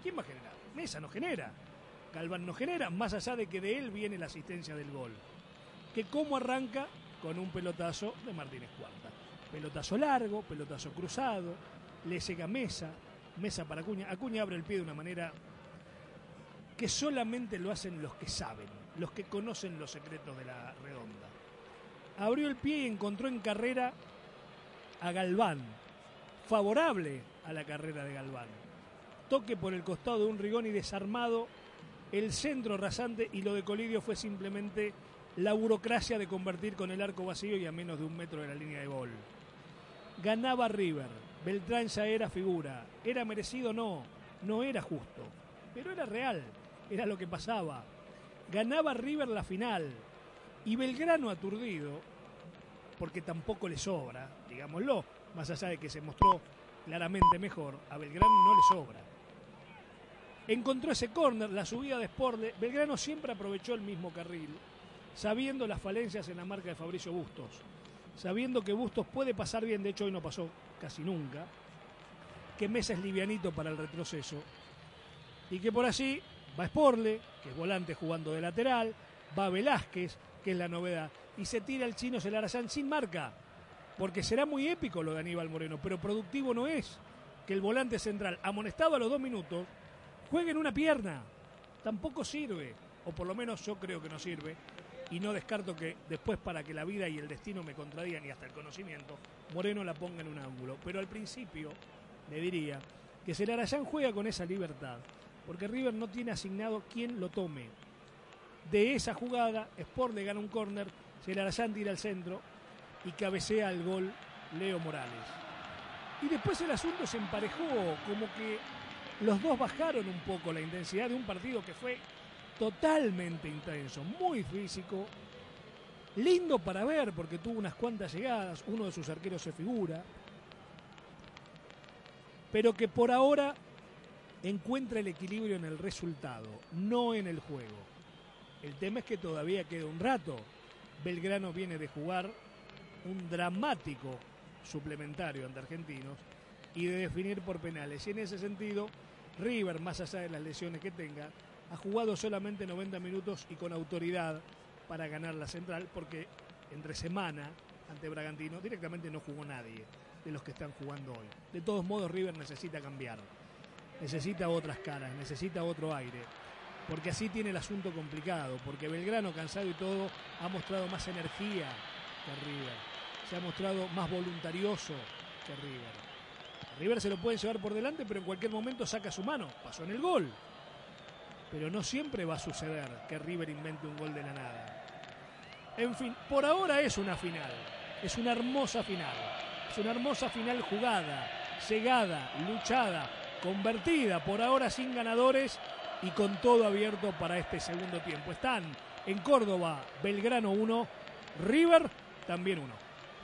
¿Quién va a generar? Mesa no genera. Galván no genera, más allá de que de él viene la asistencia del gol. Que cómo arranca con un pelotazo de Martínez Cuarta. Pelotazo largo, pelotazo cruzado, le llega Mesa para Acuña. Acuña abre el pie de una manera que solamente lo hacen los que saben, los que conocen los secretos de la redonda. Abrió el pie y encontró en carrera a Galván, favorable a la carrera de Galván. Toque por el costado de un Rigoni desarmado, el centro rasante, y lo de Colidio fue simplemente la burocracia de convertir con el arco vacío y a menos de 1 metro de la línea de gol. Ganaba River, Beltrán ya era figura, era merecido, no era justo, pero era real, era lo que pasaba. Ganaba River la final y Belgrano aturdido, porque tampoco le sobra, digámoslo, más allá de que se mostró claramente mejor, a Belgrano no le sobra. Encontró ese córner, la subida de Sporle. Belgrano siempre aprovechó el mismo carril, sabiendo las falencias en la marca de Fabricio Bustos, sabiendo que Bustos puede pasar bien, de hecho hoy no pasó casi nunca, que Mesa es livianito para el retroceso, y que por allí va Sporle, que es volante jugando de lateral, va Velázquez, que es la novedad, y se tira el chino Celarayán sin marca, porque será muy épico lo de Aníbal Moreno, pero productivo no es que el volante central, amonestado a los 2 minutos, juegue en una pierna. Tampoco sirve, o por lo menos yo creo que no sirve, y no descarto que después, para que la vida y el destino me contradigan y hasta el conocimiento, Moreno la ponga en un ángulo. Pero al principio le diría que Celarayán juega con esa libertad, porque River no tiene asignado quién lo tome. De esa jugada, Sport le gana un córner, Celarayán tira al centro y cabecea al gol Leo Morales. Y después el asunto se emparejó, como que los dos bajaron un poco la intensidad de un partido que fue totalmente intenso, muy físico, lindo para ver porque tuvo unas cuantas llegadas, uno de sus arqueros se figura, pero que por ahora encuentra el equilibrio en el resultado, no en el juego. El tema es que todavía queda un rato. Belgrano viene de jugar un dramático suplementario ante Argentinos y de definir por penales. Y en ese sentido, River, más allá de las lesiones que tenga, ha jugado solamente 90 minutos y con autoridad para ganar la central, porque entre semana, ante Bragantino, directamente no jugó nadie de los que están jugando hoy. De todos modos, River necesita cambiar, necesita otras caras, necesita otro aire, porque así tiene el asunto complicado, porque Belgrano, cansado y todo, ha mostrado más energía que River, se ha mostrado más voluntarioso que River. River se lo pueden llevar por delante, pero en cualquier momento saca su mano, pasó en el gol. Pero no siempre va a suceder que River invente un gol de la nada. En fin, por ahora es una final, es una hermosa final. Es una hermosa final jugada, llegada, luchada, convertida, por ahora sin ganadores y con todo abierto para este segundo tiempo. Están en Córdoba, Belgrano 1, River también 1.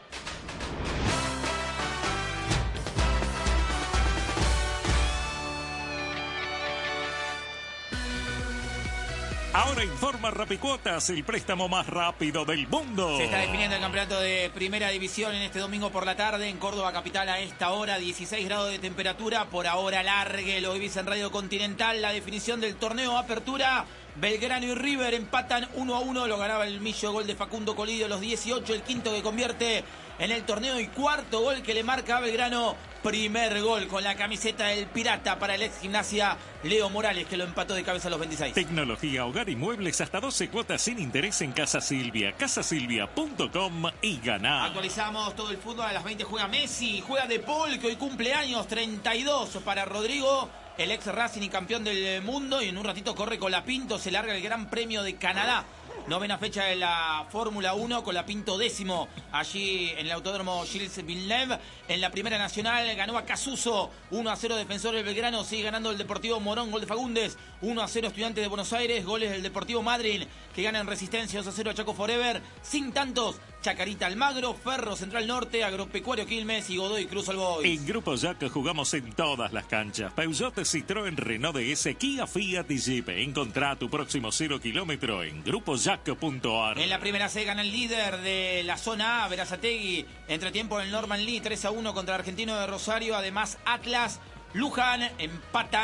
Ahora informa Rapicuotas, el préstamo más rápido del mundo. Se está definiendo el campeonato de Primera División en este domingo por la tarde en Córdoba capital a esta hora, 16 grados de temperatura. Por ahora largue, lo vivís en Radio Continental, la definición del torneo Apertura. Belgrano y River empatan 1-1, lo ganaba el Millo, gol de Facundo Colidio a los 18, el quinto que convierte en el torneo y cuarto gol que le marca a Belgrano. Primer gol con la camiseta del Pirata para el ex Gimnasia Leo Morales, que lo empató de cabeza a los 26. Tecnología, hogar y muebles, hasta 12 cuotas sin interés en Casa Silvia. Casasilvia.com y ganá. Actualizamos todo el fútbol. A las 20 juega Messi, juega De Paul, que hoy cumple años, 32 para Rodrigo, el ex Racing y campeón del mundo. Y en un ratito corre Colapinto, se larga el Gran Premio de Canadá. Novena fecha de la Fórmula 1, Colapinto 10º allí en el Autódromo Gilles Villeneuve. En la Primera Nacional ganó a Casuso, 1-0 Defensor del Belgrano, sigue ganando el Deportivo Morón, gol de Fagundes, 1-0 Estudiantes de Buenos Aires, goles del Deportivo Madryn, que gana en Resistencia 2-0 a Chaco Forever, sin tantos, Chacarita Almagro, Ferro Central Norte, Agropecuario Quilmes y Godoy Cruz All Boys. En Grupo Jack jugamos en todas las canchas. Peugeot, Citroën, Renault DS, Kia, Fiat y Jeep. Encontrá tu próximo 0 kilómetro en grupojack.ar. En la Primera C gana el líder de la zona A, Berazategui, entretiempo en el Norman Lee, 3-1 contra el Argentino de Rosario. Además Atlas, Luján empatan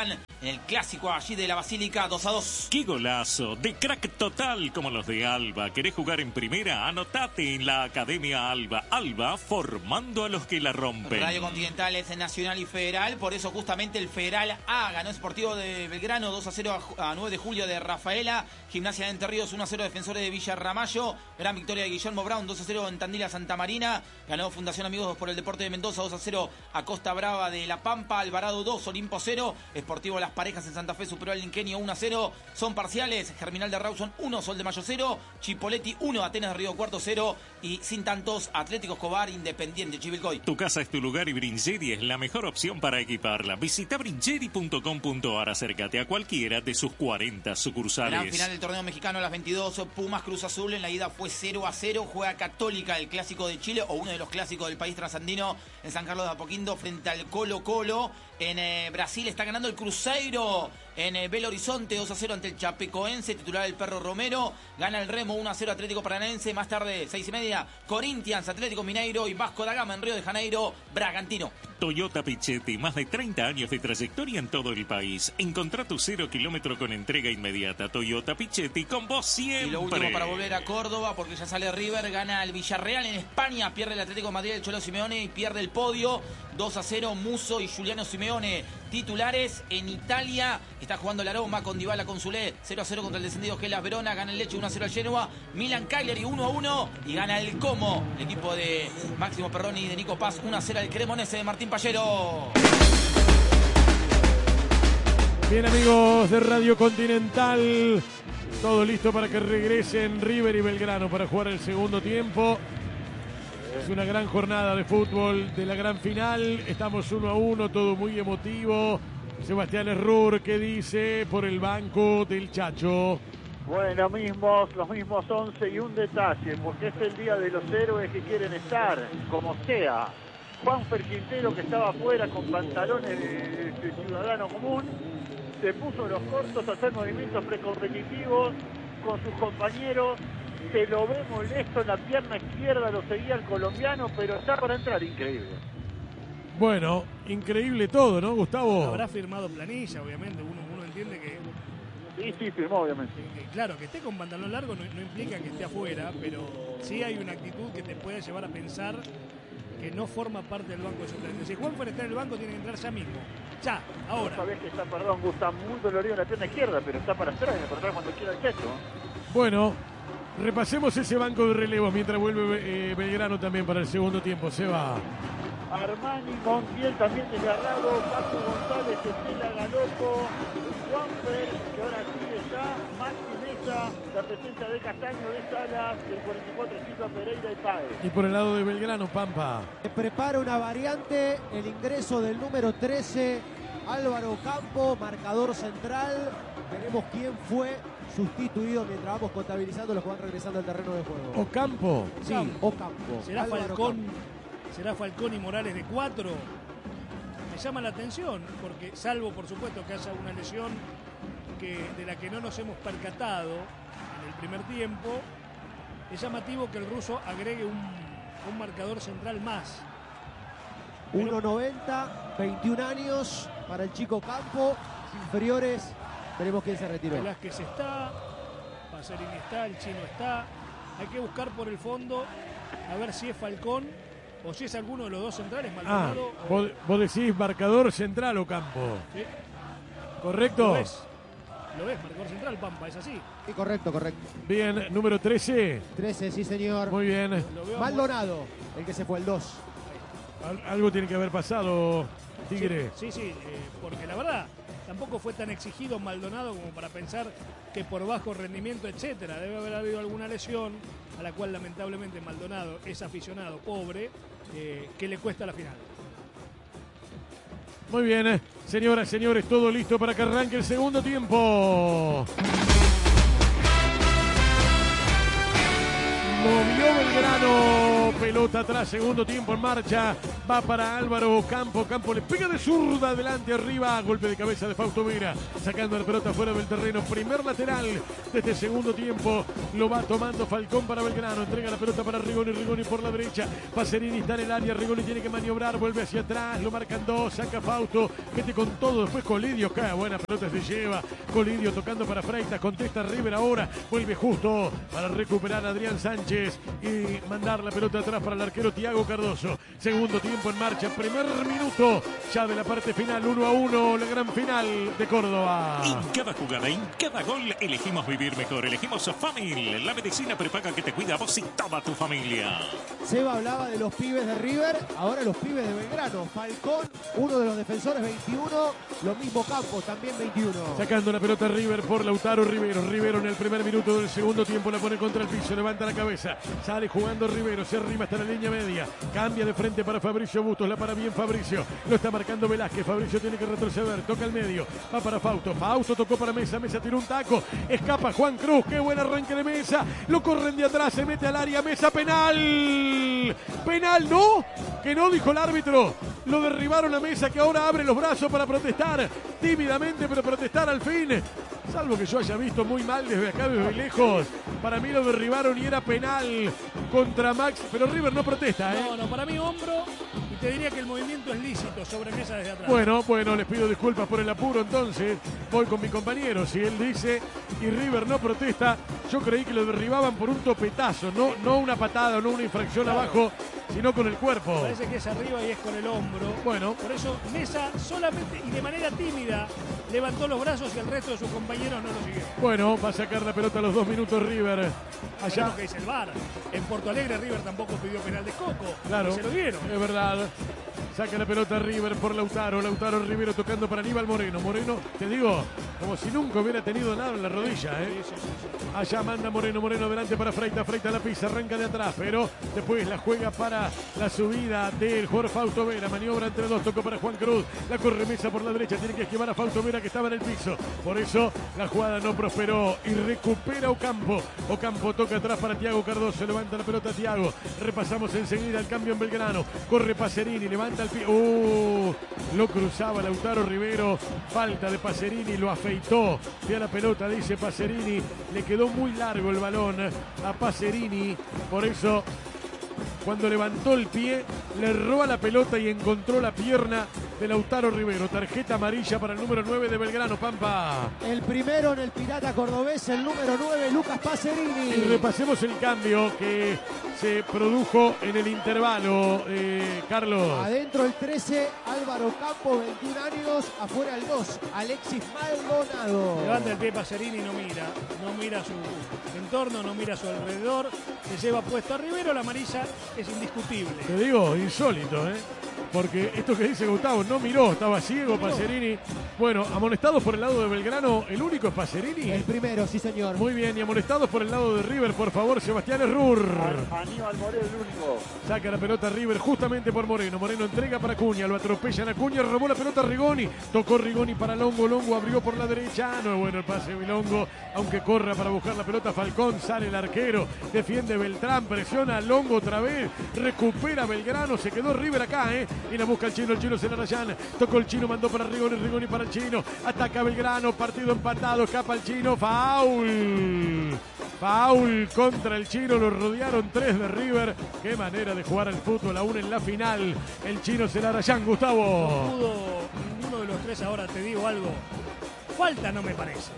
en el clásico allí de la Basílica, 2-2. ¡Qué golazo! De crack total como los de Alba. ¿Querés jugar en primera? Anotate en la Academia Alba. Alba, formando a los que la rompen. Radio Continental es nacional y federal, por eso justamente el Federal A ganó Sportivo de Belgrano 2-0 a 9 de julio de Rafaela. Gimnasia de Entre Ríos 1-0 Defensores de Villa Ramallo. Gran victoria de Guillermo Brown 2-0 en Tandil a Santa Marina. Ganó Fundación Amigos por el Deporte de Mendoza 2-0 a Costa Brava de La Pampa. Alvarado 2, Olimpo 0. Sportivo Las Parejas en Santa Fe superó al Linquenio 1-0. Son parciales. Germinal de Rawson 1, Sol de Mayo 0. Chipoletti 1, Atenas de Río Cuarto 0. Y sin tantos, Atlético Escobar, Independiente Chivilcoy. Tu casa es tu lugar y Bringeri es la mejor opción para equiparla. Visita bringeri.com.ar. Acércate a cualquiera de sus 40 sucursales. Gran final del torneo mexicano a las 22. Pumas Cruz Azul. En la ida fue 0-0. Juega Católica, el clásico de Chile, o uno de los clásicos del país trasandino, en San Carlos de Apoquindo frente al Colo-Colo. En Brasil está ganando el Cruzeiro en Belo Horizonte 2-0 ante el Chapecoense, titular el Perro Romero. Gana el Remo 1-0 Atlético Paranaense. Más tarde, 6:30, Corinthians, Atlético Mineiro y Vasco da Gama en Río de Janeiro, Bragantino. Toyota Pichetti, más de 30 años de trayectoria en todo el país. Encontrá tu 0 kilómetro con entrega inmediata. Toyota Pichetti, con vos siempre. Y lo último para volver a Córdoba, porque ya sale River, gana el Villarreal en España, pierde el Atlético de Madrid del Cholo Simeone y pierde el podio. 2-0, Musso y Giuliano Simeone titulares. En Italia está jugando la Roma con Dybala con Zule, 0-0 contra el descendido Hellas Verona. Gana el Lecce 1-0 al Genoa. Milan Cagliari 1-1 y gana el Como, el equipo de Máximo Perroni y de Nico Paz, 1-0 al Cremonese de Martín Pallero. Bien, amigos de Radio Continental, todo listo para que regresen River y Belgrano para jugar el segundo tiempo. Es una gran jornada de fútbol de la gran final. Estamos 1-1, todo muy emotivo. Sebastián Errur, ¿qué dice por el banco del Chacho? Bueno, los mismos 11 y un detalle, porque es el día de los héroes que quieren estar, como sea. Juanfer Quintero, que estaba afuera con pantalones de ciudadano común, se puso los cortos a hacer movimientos precompetitivos con sus compañeros. Se lo ve molesto en la pierna izquierda, lo seguía el colombiano, pero está para entrar, increíble. Bueno, increíble todo, ¿no, Gustavo? Habrá firmado planilla, obviamente, uno entiende que... Sí, firmó, obviamente. Claro, que esté con pantalón largo no implica que esté afuera, pero sí hay una actitud que te puede llevar a pensar que no forma parte del banco de suplentes. Si Juanfer está en el banco, tiene que entrar ya mismo. Ya, ahora. Sabés que está, perdón, Gustavo, muy dolorido en la pierna izquierda, pero está para atrás cuando quiera el Chacho. Bueno, repasemos ese banco de relevos mientras vuelve Belgrano también para el segundo tiempo. Se va Armani, Montiel también desgarrado, Paco González, Estela Galopo, Juanfer, que ahora sí está, Maxi Mesa, la presencia de Castaño, de Salas, del 44, Silva Pereira y Páez. Y por el lado de Belgrano, Pampa. Se prepara una variante, el ingreso del número 13, Álvaro Campo, marcador central. Veremos quién fue sustituido mientras vamos contabilizando los que van regresando al terreno de juego. Ocampo. Sí, Ocampo. ¿Será Álvaro Falcón? Campo. ¿Será Falcón y Morales de 4? Me llama la atención, porque salvo por supuesto que haya una lesión de la que no nos hemos percatado en el primer tiempo, es llamativo que el ruso agregue un marcador central más. 1.90, 21 años para el chico Campo, inferiores, veremos quién se retiró. Velázquez está, Pacerini está, el chino está. Hay que buscar por el fondo a ver si es Falcón o si es alguno de los dos centrales, Maldonado. Vos decís marcador central, Ocampo. Sí. ¿Correcto? Lo ves, marcador central, Pampa, es así. Sí, correcto. Bien, número 13. 13, sí señor. Muy bien. Maldonado, el que se fue el 2. Algo tiene que haber pasado, Tigre. Sí, porque la verdad tampoco fue tan exigido Maldonado como para pensar que por bajo rendimiento, etcétera. Debe haber habido alguna lesión a la cual lamentablemente Maldonado es aficionado, pobre, que le cuesta la final. Muy bien, señoras, señores, todo listo para que arranque el segundo tiempo. Movió Belgrano, pelota atrás, segundo tiempo en marcha. Va para Álvaro Campo. Campo le pega de zurda adelante, arriba. Golpe de cabeza de Fausto Vera. Sacando la pelota fuera del terreno. Primer lateral de este segundo tiempo. Lo va tomando Falcón para Belgrano. Entrega la pelota para Rigoni. Rigoni por la derecha. Pacerini está en el área. Rigoni tiene que maniobrar. Vuelve hacia atrás. Lo marcan dos. Saca Fausto. Mete con todo. Después Colidio. Cada buena pelota se lleva. Colidio tocando para Freitas. Contesta River ahora. Vuelve justo para recuperar a Adrián Sánchez y mandar la pelota atrás para el arquero Thiago Cardoso. Segundo tiempo en marcha. Primer minuto ya de la parte final. 1-1. La gran final de Córdoba. En cada jugada, en cada gol, elegimos vivir mejor. Elegimos Famil, la medicina prepaga que te cuida a vos y toda tu familia. Seba hablaba de los pibes de River, ahora los pibes de Belgrano. Falcón, uno de los defensores, 21. Lo mismo Campos, también 21. Sacando la pelota River por Lautaro Rivero. Rivero en el primer minuto del segundo tiempo la pone contra el piso, levanta la cabeza. Sale jugando Rivero, se arrima hasta la línea media. Cambia de frente para Fabricio Bustos, la para bien Fabricio. Lo está marcando Velázquez, Fabricio tiene que retroceder, toca el medio. Va para Fausto, Fausto tocó para Mesa, Mesa tiró un taco. Escapa Juan Cruz, qué buen arranque de Mesa. Lo corren de atrás, se mete al área, Mesa, penal. Penal, no, que no, dijo el árbitro. Lo derribaron a Mesa, que ahora abre los brazos para protestar. Tímidamente, pero protestar al fin. Salvo que yo haya visto muy mal desde acá, desde lejos. Para mí lo derribaron y era penal contra Max. Pero River no protesta, ¿eh? No, para mí hombro. Y te diría que el movimiento es lícito sobre Mesa desde atrás. Bueno, les pido disculpas por el apuro entonces. Voy con mi compañero. Si él dice y River no protesta, yo creí que lo derribaban por un topetazo. No una patada, no una infracción abajo, sino con el cuerpo. Parece que es arriba y es con el hombro. Bueno. Por eso Mesa solamente y de manera tímida levantó los brazos y el resto de sus compañeros no lo siguieron. Bueno, va a sacar la pelota a los 2 minutos River. Allá. Lo que dice el VAR. En Porto Alegre River tampoco pidió penal de Coco. Claro. Y se lo dieron. Es verdad. Saca la pelota River por Lautaro. Lautaro Rivero tocando para Aníbal Moreno. Moreno, te digo, como si nunca hubiera tenido nada en la rodilla, ¿eh? Sí. Allá manda Moreno adelante para Freitas. Freitas la pisa, arranca de atrás, pero después la juega para la subida del jugador Fausto Vera. Maniobra entre dos, tocó para Juan Cruz. La corre Mesa por la derecha, tiene que esquivar a Fausto Vera que estaba en el piso. Por eso la jugada no prosperó y recupera Ocampo. Ocampo toca atrás para Thiago Cardoso. Levanta la pelota Thiago. Repasamos enseguida el cambio en Belgrano. Corre Pacerini, levanta el pie. Lo cruzaba Lautaro Rivero. Falta de Pacerini, lo afeitó. Vea la pelota, dice Pacerini. Le quedó muy largo el balón a Pacerini. Por eso, cuando levantó el pie, le roba la pelota y encontró la pierna de Lautaro Rivero. Tarjeta amarilla para el número 9 de Belgrano, Pampa. El primero en el Pirata Cordobés, el número 9, Lucas Pacerini. Y repasemos el cambio que se produjo en el intervalo, Carlos. Adentro el 13, Álvaro Campo, 21 años. Afuera el 2, Alexis Maldonado. Levanta el pie Pacerini y no mira su entorno, no mira a su alrededor. Se lleva puesto a Rivero, la amarilla es indiscutible. Te digo, insólito, ¿eh? Porque esto que dice Gustavo, no miró, estaba ciego Pacerini. Bueno, amonestados por el lado de Belgrano, ¿el único es Pacerini? El primero, sí señor. Muy bien, y amonestados por el lado de River, por favor, Sebastián Errur. Aníbal Moreno, el único. Saca la pelota River justamente por Moreno. Moreno entrega para Acuña, lo atropellan a Acuña, robó la pelota Rigoni. Tocó Rigoni para Longo, Longo abrió por la derecha. No es bueno el pase de Longo, aunque corra para buscar la pelota Falcón. Sale el arquero, defiende Beltrán, presiona a Longo otra vez. Recupera Belgrano, se quedó River acá, y la busca el chino Celarayán. Tocó el chino, mandó para Rigoni, Rigoni para el chino. Ataca Belgrano, partido empatado, escapa el chino, faul. Faul contra el chino, lo rodearon 3 de River. Qué manera de jugar al fútbol, aún en la final. El chino Celarayán, Gustavo. No pudo ninguno de los 3, ahora te digo algo. Falta no me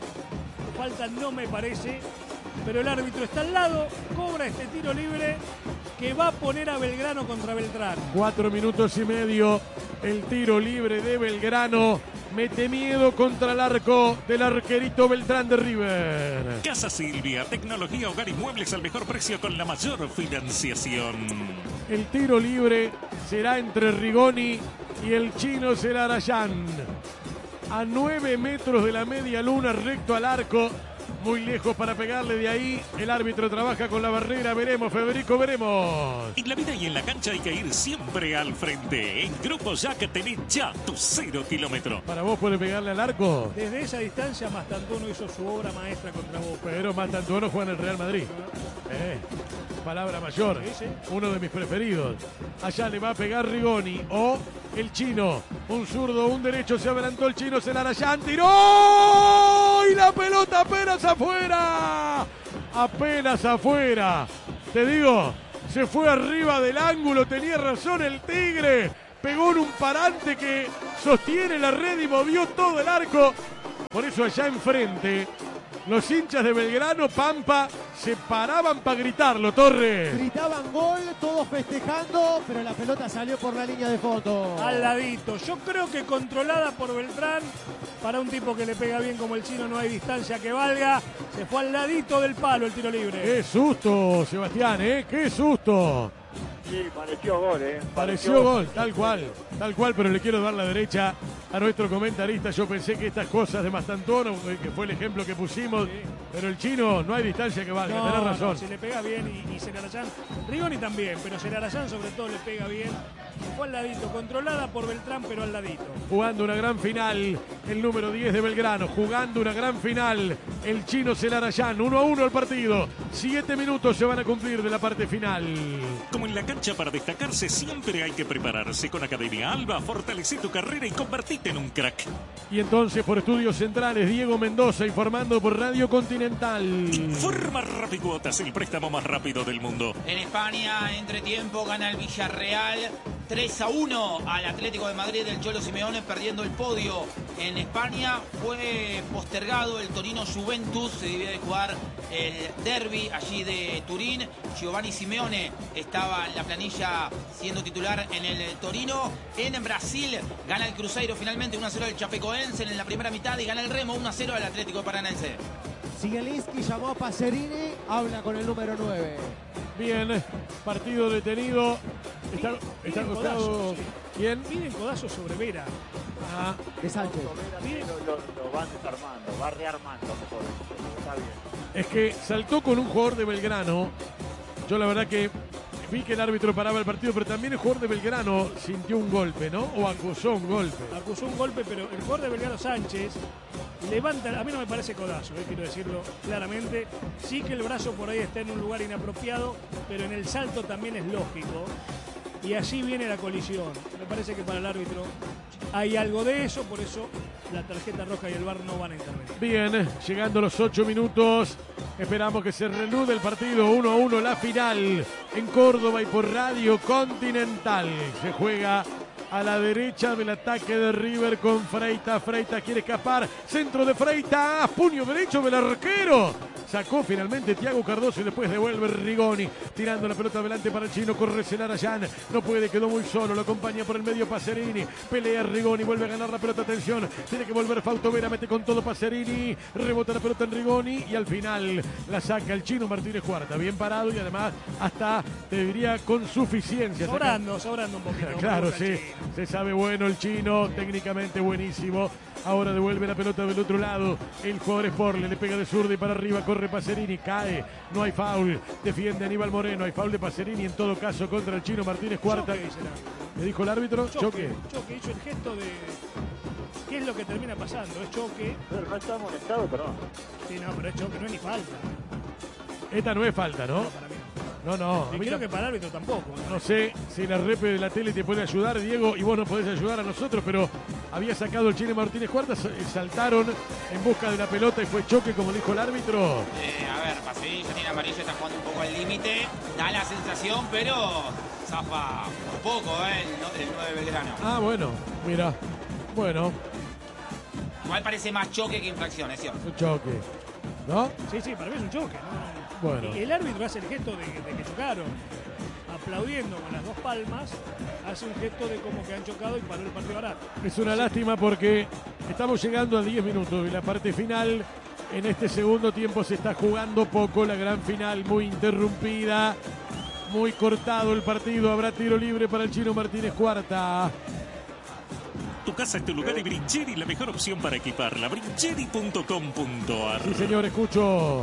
parece. Pero el árbitro está al lado, cobra este tiro libre que va a poner a Belgrano contra Beltrán. 4 minutos y medio, el tiro libre de Belgrano. Mete miedo contra el arco del arquerito Beltrán de River. Casa Silvia, tecnología, hogar y muebles al mejor precio con la mayor financiación. El tiro libre será entre Rigoni y el chino Celarayán. A 9 metros de la media luna, recto al arco. muy lejos para pegarle de ahí. El árbitro trabaja con la barrera. Veremos, Federico, veremos. En la vida y en la cancha hay que ir siempre al frente. En Grupo Jack tenés ya tu 0 kilómetro. ¿Para vos puede pegarle al arco? Desde esa distancia, Mastantuono hizo su obra maestra contra Boca. Pero Mastantuono juega en el Real Madrid. Palabra mayor. Sí, sí. Uno de mis preferidos. Allá le va a pegar Rigoni o el chino. Un zurdo, un derecho. Se adelantó el chino. Celarayán tiró. Y la pelota apenas afuera. Apenas afuera. Te digo, se fue arriba del ángulo. Tenía razón el Tigre. Pegó en un parante que sostiene la red y movió todo el arco. Por eso allá enfrente, los hinchas de Belgrano, Pampa, se paraban para gritarlo, Torre. Gritaban gol, todos festejando, pero la pelota salió por la línea de fondo. Al ladito. Yo creo que controlada por Beltrán, para un tipo que le pega bien como el chino no hay distancia que valga. Se fue al ladito del palo el tiro libre. Qué susto, Sebastián, qué susto. Sí, pareció gol, Pareció gol, tal cual, pero le quiero dar la derecha a nuestro comentarista. Yo pensé que estas cosas de Mastantuono, que fue el ejemplo que pusimos, sí. Pero el chino no hay distancia que valga, tenés razón. No, se le pega bien y Celarayán, Rigoni también, pero Celarayán sobre todo le pega bien. Fue al ladito, controlada por Beltrán, pero al ladito. Jugando una gran final, el número 10 de Belgrano, jugando una gran final, el chino Celarayán, 1-1 el partido. 7 minutos se van a cumplir de la parte final. Como en la cancha, para destacarse siempre hay que prepararse. Con Academia Alba, fortalece tu carrera y convertite en un crack. Y entonces por Estudios Centrales, Diego Mendoza informando por Radio Continental. Informa Rapicuotas, el préstamo más rápido del mundo. En España, entretiempo, gana el Villarreal 3-1 al Atlético de Madrid del Cholo Simeone, perdiendo el podio. En España fue postergado el Torino Juventus, se debía de jugar el derbi allí de Turín. Giovanni Simeone estaba en la planilla siendo titular en el Torino. En Brasil gana el Cruzeiro finalmente 1-0 al Chapecoense en la primera mitad y gana el Remo 1-0 al Atlético Paranaense. Zielinski llamó a Pacerini, habla con el número 9. Bien, partido detenido. Está acostado. ¿Quién? Miren codazo sobre Vera. De Sánchez. Lo van desarmando, va rearmando mejor. Está bien. Es que saltó con un jugador de Belgrano. Yo la verdad que vi que el árbitro paraba el partido, pero también el jugador de Belgrano sintió un golpe, ¿no? O acusó un golpe. Acusó un golpe, pero el jugador de Belgrano, Sánchez, levanta, a mí no me parece codazo, quiero decirlo claramente. Sí que el brazo por ahí está en un lugar inapropiado, pero en el salto también es lógico. Y allí viene la colisión. Me parece que para el árbitro hay algo de eso, por eso la tarjeta roja y el VAR no van a intervenir. Bien, llegando los 8 minutos, esperamos que se reanude el partido 1-1, la final en Córdoba y por Radio Continental. Se juega a la derecha del ataque de River con Freitas. Freitas quiere escapar, centro de Freitas, puño derecho del arquero. Sacó finalmente Thiago Cardoso y después devuelve Rigoni. Tirando la pelota adelante para el chino. Corre Celarayán. No puede, quedó muy solo. Lo acompaña por el medio Pacerini. Pelea Rigoni. Vuelve a ganar la pelota. Atención. Tiene que volver Fausto Vera. Mete con todo Pacerini. Rebota la pelota en Rigoni. Y al final la saca el chino Martínez Cuarta. Bien parado y además hasta, te diría, con suficiencia. Sobrando un poquito. Claro, sí. Se sabe bueno el chino. Técnicamente buenísimo. Ahora devuelve la pelota del otro lado. El jugador Sporle le pega de zurda y para arriba. Corre Pacerini, cae. No hay foul. Defiende Aníbal Moreno. Hay foul de Pacerini en todo caso contra el chino Martínez Cuarta. ¿Le dijo el árbitro? Choque. Choque, hizo el gesto de... ¿Qué es lo que termina pasando? Es choque. Pero no está molestado, perdón. Sí, no, pero es choque, no es ni falta. Esta no es falta, ¿no? No, para mí no. No. Y creo que para el árbitro tampoco. No sé si la repe de la tele te puede ayudar, Diego, y vos nos podés ayudar a nosotros, pero había sacado el chino Martínez Cuarta, saltaron en busca de la pelota y fue choque, como dijo el árbitro. A ver, Pacerini ya tiene amarillo, está jugando un poco al límite, da la sensación, pero zafa por poco, el 9 Belgrano. Ah, bueno, mira, bueno. Igual parece más choque que infracción, es cierto. Un choque, ¿no? Sí, para mí es un choque. ¿no? Bueno. El árbitro hace el gesto de que chocaron, aplaudiendo con las dos palmas, hace un gesto de como que han chocado y paró el partido ahora. Es una lástima porque estamos llegando a 10 minutos y la parte final. En este segundo tiempo se está jugando poco, la gran final muy interrumpida, muy cortado el partido. Habrá tiro libre para el chino Martínez Cuarta. tu casa es tu lugar y Brincheri, la mejor opción para equiparla. Brincheri.com.ar. Sí, señor, escucho.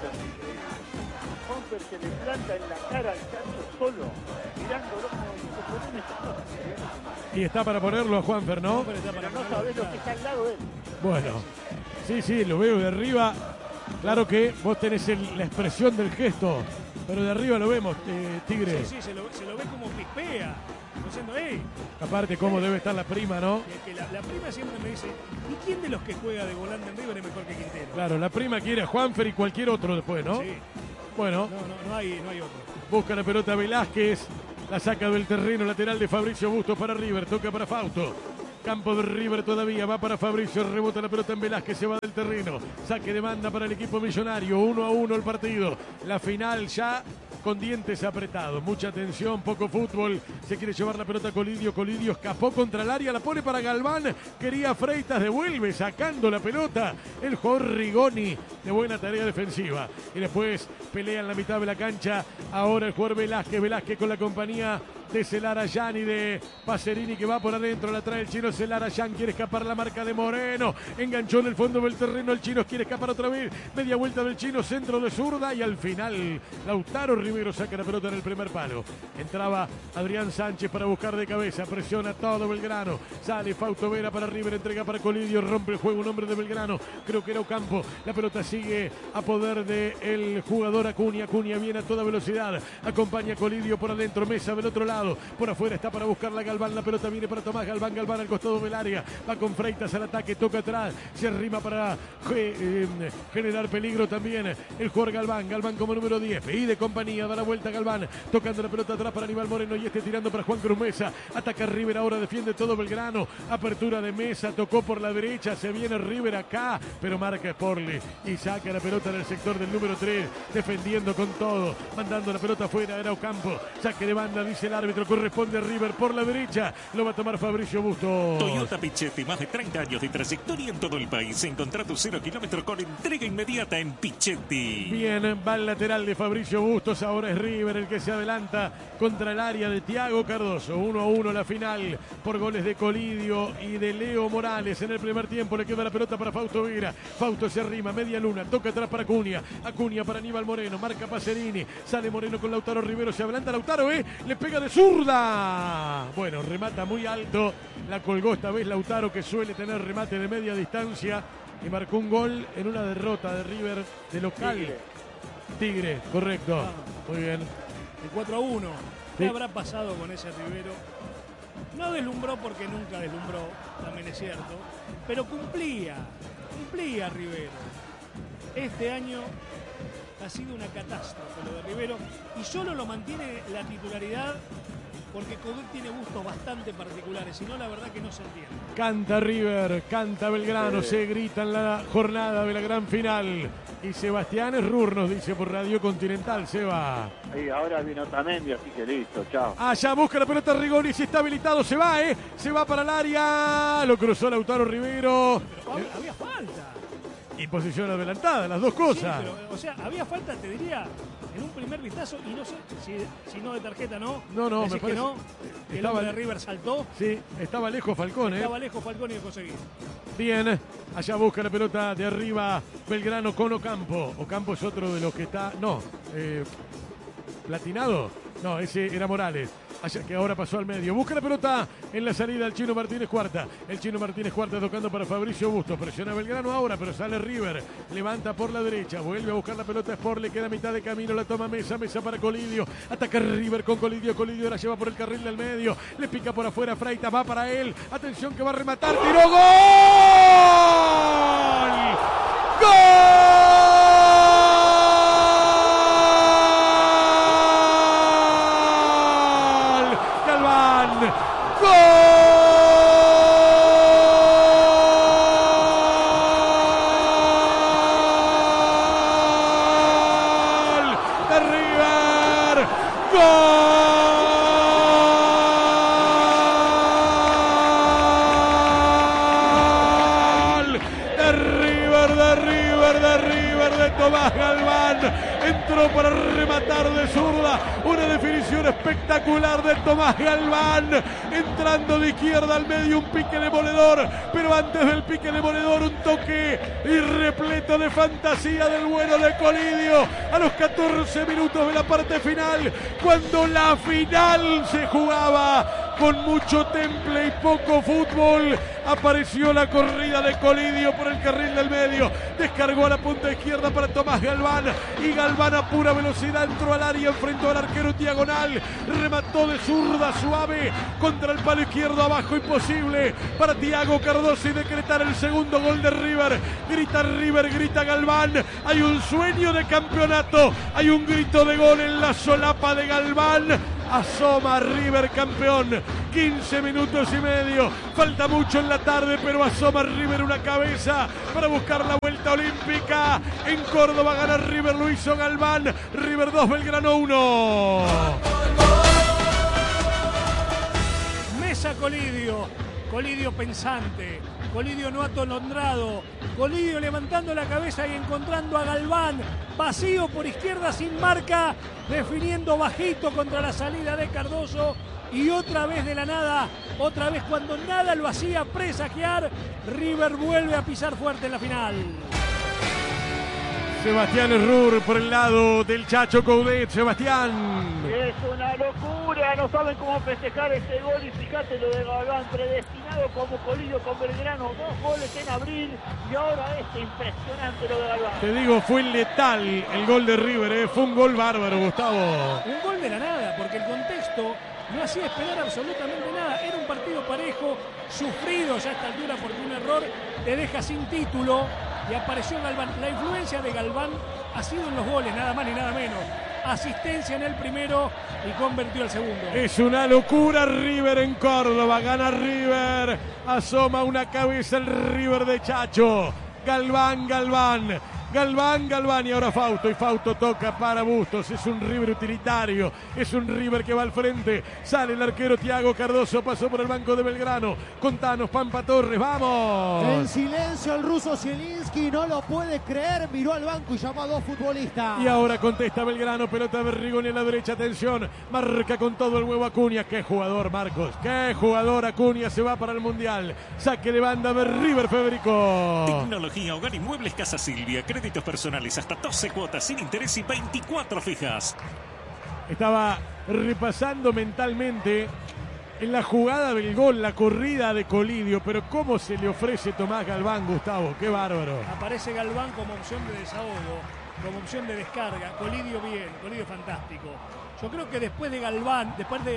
Juanfer se le planta en la cara al chancho solo, mirándolo como diciendo, ¿por qué me estás haciendo? Y está para ponerlo a Juanfer, ¿no? Pero está para Pero no ponerlo, sabés lo claro. que está al lado de él. Bueno, sí, lo veo de arriba. Claro que vos tenés la expresión del gesto, pero de arriba lo vemos, Tigre. Sí, se lo ve como pispea. Diciendo, hey, Aparte, cómo debe estar la prima, ¿no? que la prima siempre me dice, ¿y quién de los que juega de volante en River es mejor que Quintero? Claro, la prima quiere a Juanfer y cualquier otro después, ¿no? Sí, Bueno, no hay otro. busca la pelota Velázquez, la saca del terreno lateral de Fabricio Bustos para River, toca para Fausto. Campo de River todavía, va para Fabricio, rebota la pelota en Velázquez, se va del terreno. Saque de banda para el equipo millonario, 1-1 el partido. La final ya con dientes apretados, mucha tensión, poco fútbol. Se quiere llevar la pelota Colidio, Colidio escapó contra el área, la pone para Galván, quería Freitas, devuelve, sacando la pelota. El jugador Rigoni, de buena tarea defensiva. Y después pelea en la mitad de la cancha, ahora el jugador Velázquez con la compañía de Celarayán y de Pacerini que va por adentro, la trae el chino Celarayán, quiere escapar la marca de Moreno, enganchó en el fondo del terreno, el chino quiere escapar otra vez, media vuelta del chino, centro de zurda y al final Lautaro Rivero saca la pelota en el primer palo. Entraba Adrián Sánchez para buscar de cabeza, presiona todo Belgrano, sale Fausto Vera para River, entrega para Colidio, rompe el juego un hombre de Belgrano, creo que era Ocampo, la pelota sigue a poder del jugador Acuña, Acuña viene a toda velocidad, acompaña a Colidio por adentro, Mesa del otro lado, por afuera está para buscarla Galván, la pelota viene para Tomás Galván, Galván al costado del área, va con Freitas al ataque, toca atrás, se arrima para generar peligro también el jugador Galván, Galván como número 10, pide compañía, da la vuelta Galván, tocando la pelota atrás para Aníbal Moreno y tirando para Juan Cruz Mesa, ataca River, ahora defiende todo Belgrano, apertura de Mesa, tocó por la derecha, se viene River acá, pero marca Sporli y saca la pelota en el sector del número 3, defendiendo con todo, mandando la pelota afuera, era Ocampo, saque de banda, dice el árbitro, corresponde a River por la derecha, lo va a tomar Fabricio Bustos. Toyota Pichetti, más de 30 años de trayectoria en todo el país. Encontrá tu 0 kilómetro con entrega inmediata en Pichetti. Bien, va el lateral de Fabricio Bustos, ahora es River el que se adelanta contra el área de Thiago Cardoso. 1-1 la final por goles de Colidio y de Leo Morales. En el primer tiempo le queda la pelota para Fausto Vera. Fausto se arrima, media luna, toca atrás para Acuña. Acuña para Aníbal Moreno, marca Pacerini. Sale Moreno con Lautaro Rivero, se adelanta Lautaro, le pega de zurda. Bueno, remata muy alto, la colgó esta vez Lautaro, que suele tener remate de media distancia, y marcó un gol en una derrota de River de local. Tigre, correcto. Muy bien. El 4-1. ¿Qué habrá pasado con ese Rivero? No deslumbró porque nunca deslumbró, también es cierto, pero cumplía Rivero. Este año ha sido una catástrofe lo de Rivero y solo lo mantiene la titularidad porque Coudet tiene gustos bastante particulares, si no la verdad que no se entiende. Canta River, canta Belgrano, se grita en la jornada de la gran final. Y Sebastián Errur nos dice por Radio Continental, Seba. Y ahora vino Otamendi, así que listo, chao. Allá busca la pelota Rigoni, si está habilitado, se va, se va para el área. Lo cruzó Lautaro Rivero. Pero había falta. Y posición adelantada, las dos cosas. Sí, pero, o sea, había falta, te diría, en un primer vistazo, y no sé si no de tarjeta, ¿no? No, ¿Decís me parece que no? Que el hombre de River saltó. Sí, estaba lejos Falcón, Estaba lejos Falcón y de conseguir. Bien, allá busca la pelota de arriba Belgrano con Ocampo. Ocampo es otro de los que está, platinado. No, ese era Morales. Allá, que ahora pasó al medio. Busca la pelota en la salida el Chino Martínez Cuarta. El Chino Martínez Cuarta tocando para Fabricio Bustos. Presiona Belgrano ahora, pero sale River. Levanta por la derecha. Vuelve a buscar la pelota Sport. Le queda mitad de camino. La toma Mesa. Mesa para Colidio. Ataca River con Colidio. Colidio la lleva por el carril del medio. Le pica por afuera Freitas. Va para él. Atención que va a rematar. ¡Tiró! ¡Gol! ¡Gol! River de Tomás Galván. Entró para rematar de zurda. Una definición espectacular de Tomás Galván. Entrando de izquierda al medio, un pique demoledor. Pero antes del pique demoledor, un toque y repleto de fantasía del bueno de Colidio. A los 14 minutos de la parte final, cuando la final se jugaba con mucho temple y poco fútbol, apareció la corrida de Colidio por el carril del medio, descargó a la punta izquierda para Tomás Galván, y Galván a pura velocidad entró al área, enfrentó al arquero diagonal, remató de zurda suave contra el palo izquierdo, abajo, imposible para Thiago Cardoso y decretar el segundo gol de River. Grita River, grita Galván, hay un sueño de campeonato, hay un grito de gol en la solapa de Galván. Asoma River campeón, 15 minutos y medio, falta mucho en la tarde, pero asoma River una cabeza para buscar la vuelta olímpica. En Córdoba gana River, lo hizo Galván. River 2, Belgrano 1. Mesa Colidio pensante, Colidio no atolondrado, Colidio levantando la cabeza y encontrando a Galván, vacío por izquierda sin marca, definiendo bajito contra la salida de Cardoso, y otra vez de la nada, otra vez cuando nada lo hacía presagiar, River vuelve a pisar fuerte en la final. Sebastián Errur por el lado del Chacho Coudet. Sebastián. Es una locura, no saben cómo festejar este gol, y fíjate lo de Galván, predestinado como Colidio con Belgrano, 2 goles en abril, y ahora impresionante lo de Galván. Te digo, fue letal el gol de River, fue un gol bárbaro, Gustavo. Un gol de la nada, porque el contexto no hacía esperar absolutamente nada, era un partido parejo, sufrido ya a esta altura porque un error te deja sin título. Y apareció Galván. La influencia de Galván ha sido en los goles, nada más ni nada menos. Asistencia en el primero y convirtió el segundo. Es una locura River en Córdoba. Gana River. Asoma una cabeza el River de Chacho. Galván. Y ahora Fausto. Y Fausto toca para Bustos. Es un River utilitario. Es un River que va al frente. Sale el arquero Thiago Cardoso. Pasó por el banco de Belgrano. Contanos, Pampa Torres. ¡Vamos! En silencio el ruso Zielinski no lo puede creer. Miró al banco y llamó a 2 futbolistas. Y ahora contesta Belgrano. Pelota de Rigoni en la derecha. Atención. Marca con todo el huevo Acuña. ¡Qué jugador, Marcos! ¡Qué jugador! Acuña se va para el Mundial. Saque de banda de River, Federico. Tecnología, hogar y muebles Casa Silvia. Créditos personales hasta 12 cuotas sin interés y 24 fijas. Estaba repasando mentalmente en la jugada del gol, la corrida de Colidio, pero cómo se le ofrece Tomás Galván, Gustavo, qué bárbaro. Aparece Galván como opción de desahogo, como opción de descarga. Colidio bien, Colidio fantástico. Yo creo que después de Galván,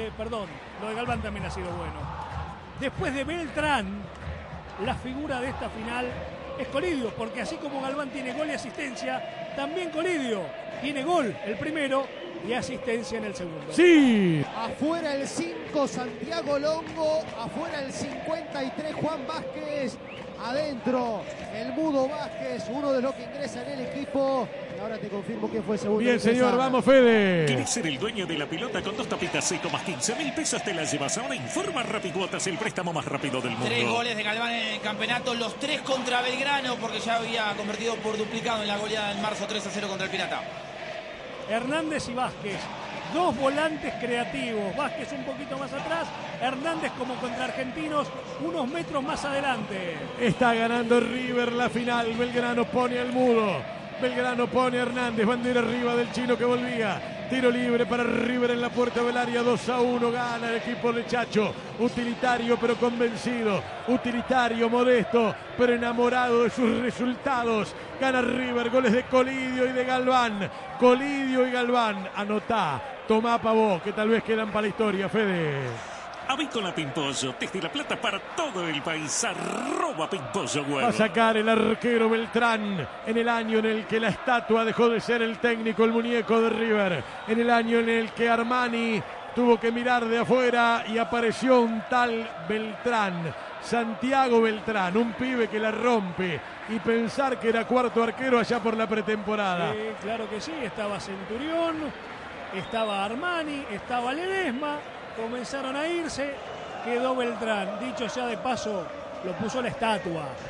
lo de Galván también ha sido bueno. Después de Beltrán, la figura de esta final es Colidio, porque así como Galván tiene gol y asistencia, también Colidio tiene gol el primero y asistencia en el segundo. Sí. Afuera el 5, Santiago Longo. Afuera el 53, Juan Vázquez. Adentro el Mudo Vázquez, uno de los que ingresa en el equipo. Y ahora te confirmo que fue segundo. Bien, señor, vamos, Fede. ¿Querés ser el dueño de la pelota? Con 2 tapitas seco más 15.000 pesos te la llevas. Ahora informa Rapicuotas, el préstamo más rápido del mundo. 3 goles de Galván en el campeonato, los 3 contra Belgrano, porque ya había convertido por duplicado en la goleada en marzo 3-0 contra el Pirata. Hernández y Vázquez, 2 volantes creativos. Vázquez un poquito más atrás, Hernández como contra Argentinos, unos metros más adelante. Está ganando River la final. Belgrano pone al Mudo. Belgrano pone a Hernández. Bandera arriba del chino que volvía. Tiro libre para River en la puerta del área. 2-1. Gana el equipo de Chacho. Utilitario pero convencido. Utilitario, modesto, pero enamorado de sus resultados. Gana River. Goles de Colidio y de Galván. Colidio y Galván. Anotá. Tomá Pavó, que tal vez quedan para la historia, Fede. Avícola Pimpollo, desde La Plata para todo el país. @Pimpollo Huevo. Va a sacar el arquero Beltrán en el año en el que la estatua dejó de ser el técnico, el muñeco de River. En el año en el que Armani tuvo que mirar de afuera y apareció un tal Beltrán. Santiago Beltrán, un pibe que la rompe, y pensar que era cuarto arquero allá por la pretemporada. Claro que sí, estaba Centurión, estaba Armani, estaba Ledesma. Comenzaron a irse, quedó Beltrán. Dicho ya de paso, lo puso la estatua.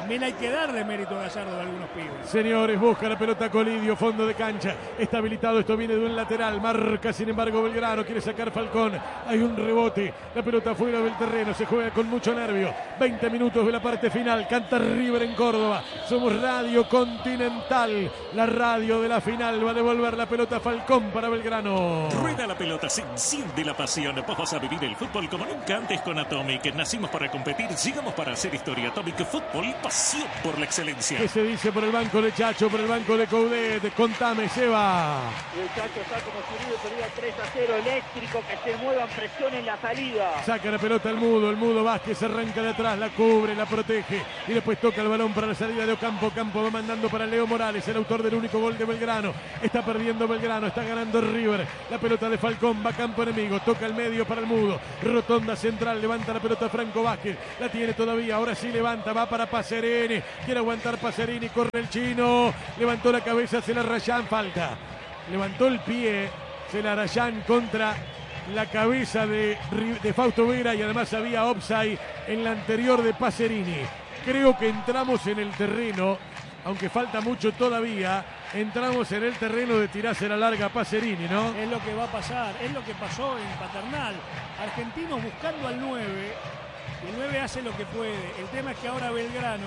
También hay que darle mérito a Gallardo de algunos pibes. Señores, busca la pelota Colidio, fondo de cancha. Está habilitado, esto viene de un lateral. Marca, sin embargo, Belgrano. Quiere sacar Falcón. Hay un rebote. La pelota fuera del terreno. Se juega con mucho nervio. 20 minutos de la parte final. Canta River en Córdoba. Somos Radio Continental. La radio de la final. Va a devolver la pelota Falcón para Belgrano. Rueda la pelota, se enciende la pasión. Vos vas a vivir el fútbol como nunca antes con Atomic. Nacimos para competir, llegamos para hacer historia. Atomic Fútbol, pasión por la excelencia. ¿Qué se dice por el banco de Chacho, por el banco de Coudet? Contame, Seba. El Chacho está como si River perdiera 3-0, eléctrico, que se muevan, presión en la salida. Saca la pelota el Mudo Vázquez arranca de atrás, la cubre, la protege y después toca el balón para la salida de Ocampo. Ocampo va mandando para Leo Morales, el autor del único gol de Belgrano. Está perdiendo Belgrano, está ganando River. La pelota de Falcón va a campo enemigo, toca el medio para el Mudo. Rotonda central, levanta la pelota Franco Vázquez, la tiene todavía, ahora sí levanta, va para Pacerini, quiere aguantar Pacerini, corre el chino, levantó la cabeza, se la Rayán, falta. Levantó el pie, se la Rayán contra la cabeza de Fausto Vera y además había offside en la anterior de Pacerini. Creo que entramos en el terreno, aunque falta mucho todavía, entramos en el terreno de tirarse la larga a Pacerini, ¿no? Es lo que va a pasar, es lo que pasó en Paternal. Argentinos buscando al 9, y el 9 hace lo que puede. El tema es que ahora Belgrano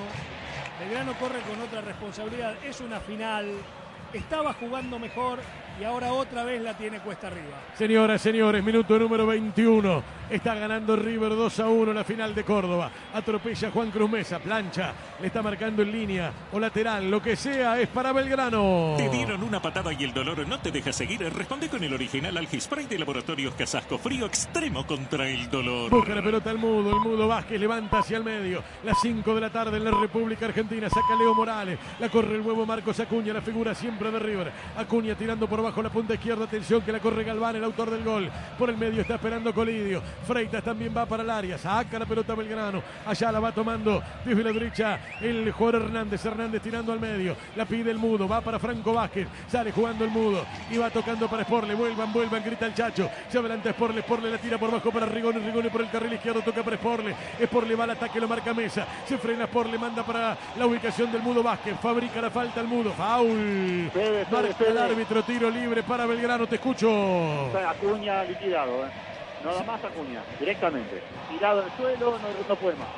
corre con otra responsabilidad, es una final, estaba jugando mejor y ahora otra vez la tiene cuesta arriba. Señoras, señores, minuto número 21. Está ganando River 2-1 la final de Córdoba. Atropella Juan Cruz Mesa, plancha, le está marcando en línea o lateral, lo que sea, es para Belgrano. Te dieron una patada y el dolor no te deja seguir. Responde con el original Algispray de Laboratorios Casasco, frío extremo contra el dolor. Busca la pelota el Mudo Vázquez levanta hacia el medio. Las 5 de la tarde en la República Argentina, saca Leo Morales, la corre el huevo Marcos Acuña, la figura siempre de River. Acuña tirando por bajo la punta izquierda, atención que la corre Galván, el autor del gol. Por el medio está esperando Colidio. Freitas también va para el área, saca la pelota Belgrano, allá la va tomando desde la derecha el jugador Hernández tirando al medio, la pide el Mudo, va para Franco Vázquez, sale jugando el Mudo y va tocando para Sporle, vuelvan, grita el Chacho, se adelanta Sporle la tira por bajo para Rigoni por el carril izquierdo, toca para Sporle va al ataque, lo marca Mesa, se frena Sporle, manda para la ubicación del Mudo Vázquez, fabrica la falta el Mudo, faul, marca el árbitro, tiro libre para Belgrano, te escucho. Acuña liquidado, nada más Acuña, directamente. Tirado al suelo, no puede más.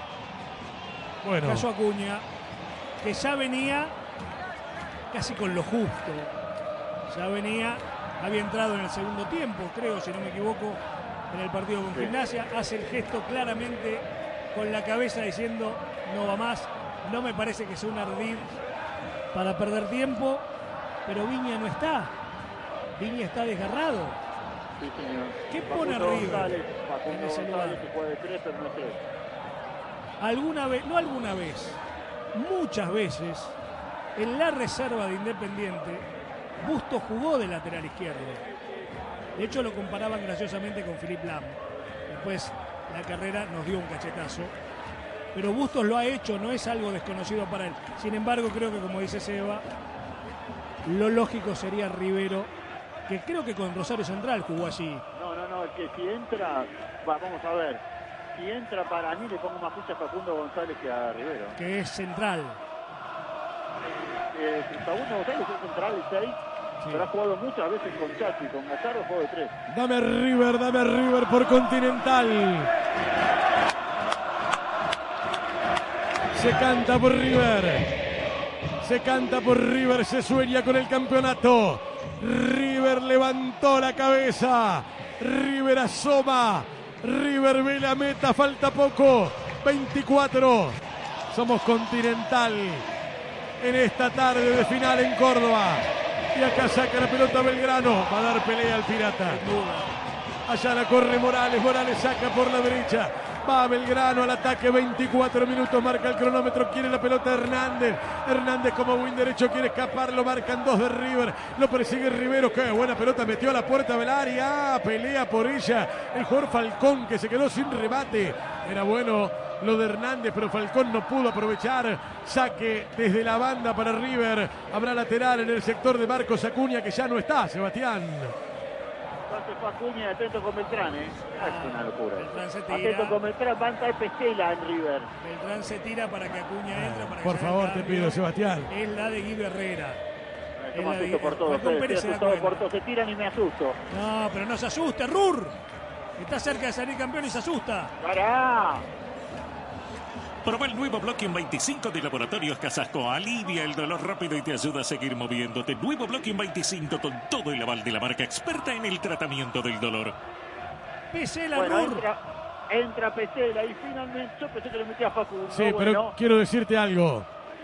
Bueno. Caso Acuña, que ya venía casi con lo justo. Había entrado en el segundo tiempo, creo, si no me equivoco, en el partido con Gimnasia. Hace el gesto claramente con la cabeza diciendo no va más. No me parece que sea un ardid para perder tiempo, pero Viña no está. Viña está desgarrado. Sí, señor. ¿Qué pone a River en ese lugar? Que puede 3, pero no 3. Alguna vez, muchas veces, en la reserva de Independiente, Bustos jugó de lateral izquierdo. De hecho, lo comparaban graciosamente con Philippe Lam. Después, la carrera nos dio un cachetazo. Pero Bustos lo ha hecho, no es algo desconocido para él. Sin embargo, creo que, como dice Seba, lo lógico sería Rivero, que creo que con Rosario Central jugó allí. No, que si entra, vamos a ver, si entra para mí le pongo más ficha a Facundo González que a Rivero. Que es central. Facundo González es central, el 6, pero ha jugado muchas veces con Chachi, con Gallardo jugó de 3. Dame River por Continental. Se canta por River, se sueña con el campeonato. River levantó la cabeza, River asoma, River ve la meta, falta poco, 24. Somos Continental en esta tarde de final en Córdoba. Y acá saca la pelota Belgrano, va a dar pelea al Pirata. Allá la corre Morales saca por la derecha. Va Belgrano al ataque, 24 minutos, marca el cronómetro, quiere la pelota Hernández como win derecho, quiere escapar, lo marcan 2 de River, lo persigue Rivero, qué buena pelota, metió a la puerta del área, pelea por ella, el jugador Falcón que se quedó sin remate, era bueno lo de Hernández, pero Falcón no pudo aprovechar, saque desde la banda para River, habrá lateral en el sector de Marcos Acuña que ya no está, Sebastián. Pase fue Acuña, atento con Beltrán, Es una locura. Beltrán se tira. Atento con Beltrán, va a entrar Pesela en River. Beltrán se tira para que Acuña entre. Para que Por se haga favor, el te cambio. pido, Sebastián. Es la de Guido Herrera. Yo me asusto por todo, Falcón estoy Pérez se da asustado cuenta. por todo. Se tiran y me asusto. No, pero no se asuste, Rur. Está cerca de salir campeón y se asusta. ¡Pará! Probá el nuevo Blocking 25 de Laboratorios Casasco. Alivia el dolor rápido y te ayuda a seguir moviéndote. Nuevo Blocking 25 con todo el aval de la marca experta en el tratamiento del dolor. Pesela, Bueno, Rur. entra Pesela y finalmente yo pensé que le metía a Facundo. Sí, pero quiero decirte algo.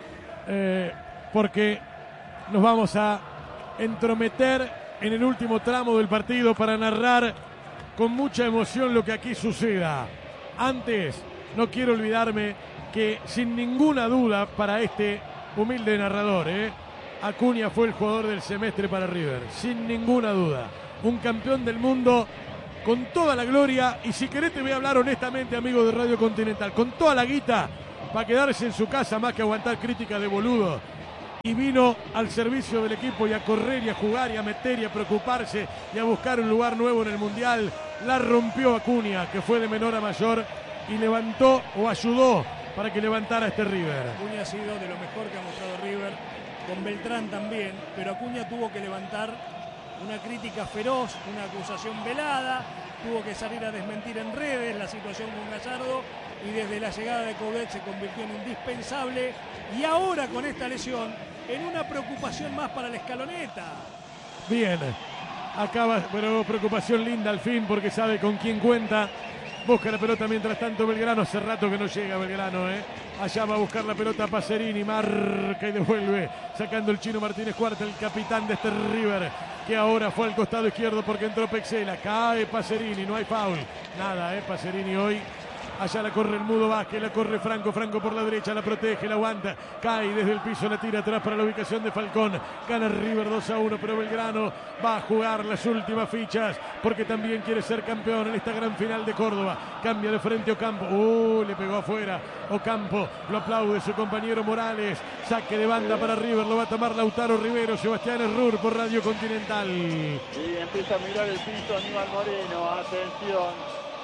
Porque nos vamos a entrometer en el último tramo del partido para narrar con mucha emoción lo que aquí suceda. Antes, no quiero olvidarme que sin ninguna duda para este humilde narrador, Acuña fue el jugador del semestre para River, sin ninguna duda. Un campeón del mundo con toda la gloria, y si querés te voy a hablar honestamente, amigo de Radio Continental, con toda la guita para quedarse en su casa más que aguantar críticas de boludo. Y vino al servicio del equipo y a correr y a jugar y a meter y a preocuparse y a buscar un lugar nuevo en el Mundial. La rompió Acuña, que fue de menor a mayor, y levantó o ayudó para que levantara este River. Acuña ha sido de lo mejor que ha mostrado River, con Beltrán también, pero Acuña tuvo que levantar una crítica feroz, una acusación velada, tuvo que salir a desmentir en redes la situación con Gallardo, y desde la llegada de Coudet se convirtió en indispensable, y ahora con esta lesión en una preocupación más para la escaloneta. Bien, acaba, pero preocupación linda al fin porque sabe con quién cuenta. Busca la pelota mientras tanto Belgrano, hace rato que no llega Belgrano, Allá va a buscar la pelota Pacerini, marca y devuelve, sacando el Chino Martínez Cuarta, el capitán de este River, que ahora fue al costado izquierdo porque entró Pexela. Cae Pacerini, no hay foul, nada, Pacerini hoy. Allá la corre el Mudo Vázquez, la corre Franco por la derecha, la protege, la aguanta, cae desde el piso, la tira atrás para la ubicación de Falcón. Gana River 2-1, pero Belgrano va a jugar las últimas fichas porque también quiere ser campeón en esta gran final de Córdoba. Cambia de frente Ocampo, le pegó afuera Ocampo, lo aplaude su compañero Morales, saque de banda para River, lo va a tomar Lautaro Rivero. Sebastián Errur por Radio Continental. Y empieza a mirar el piso Aníbal Moreno, atención.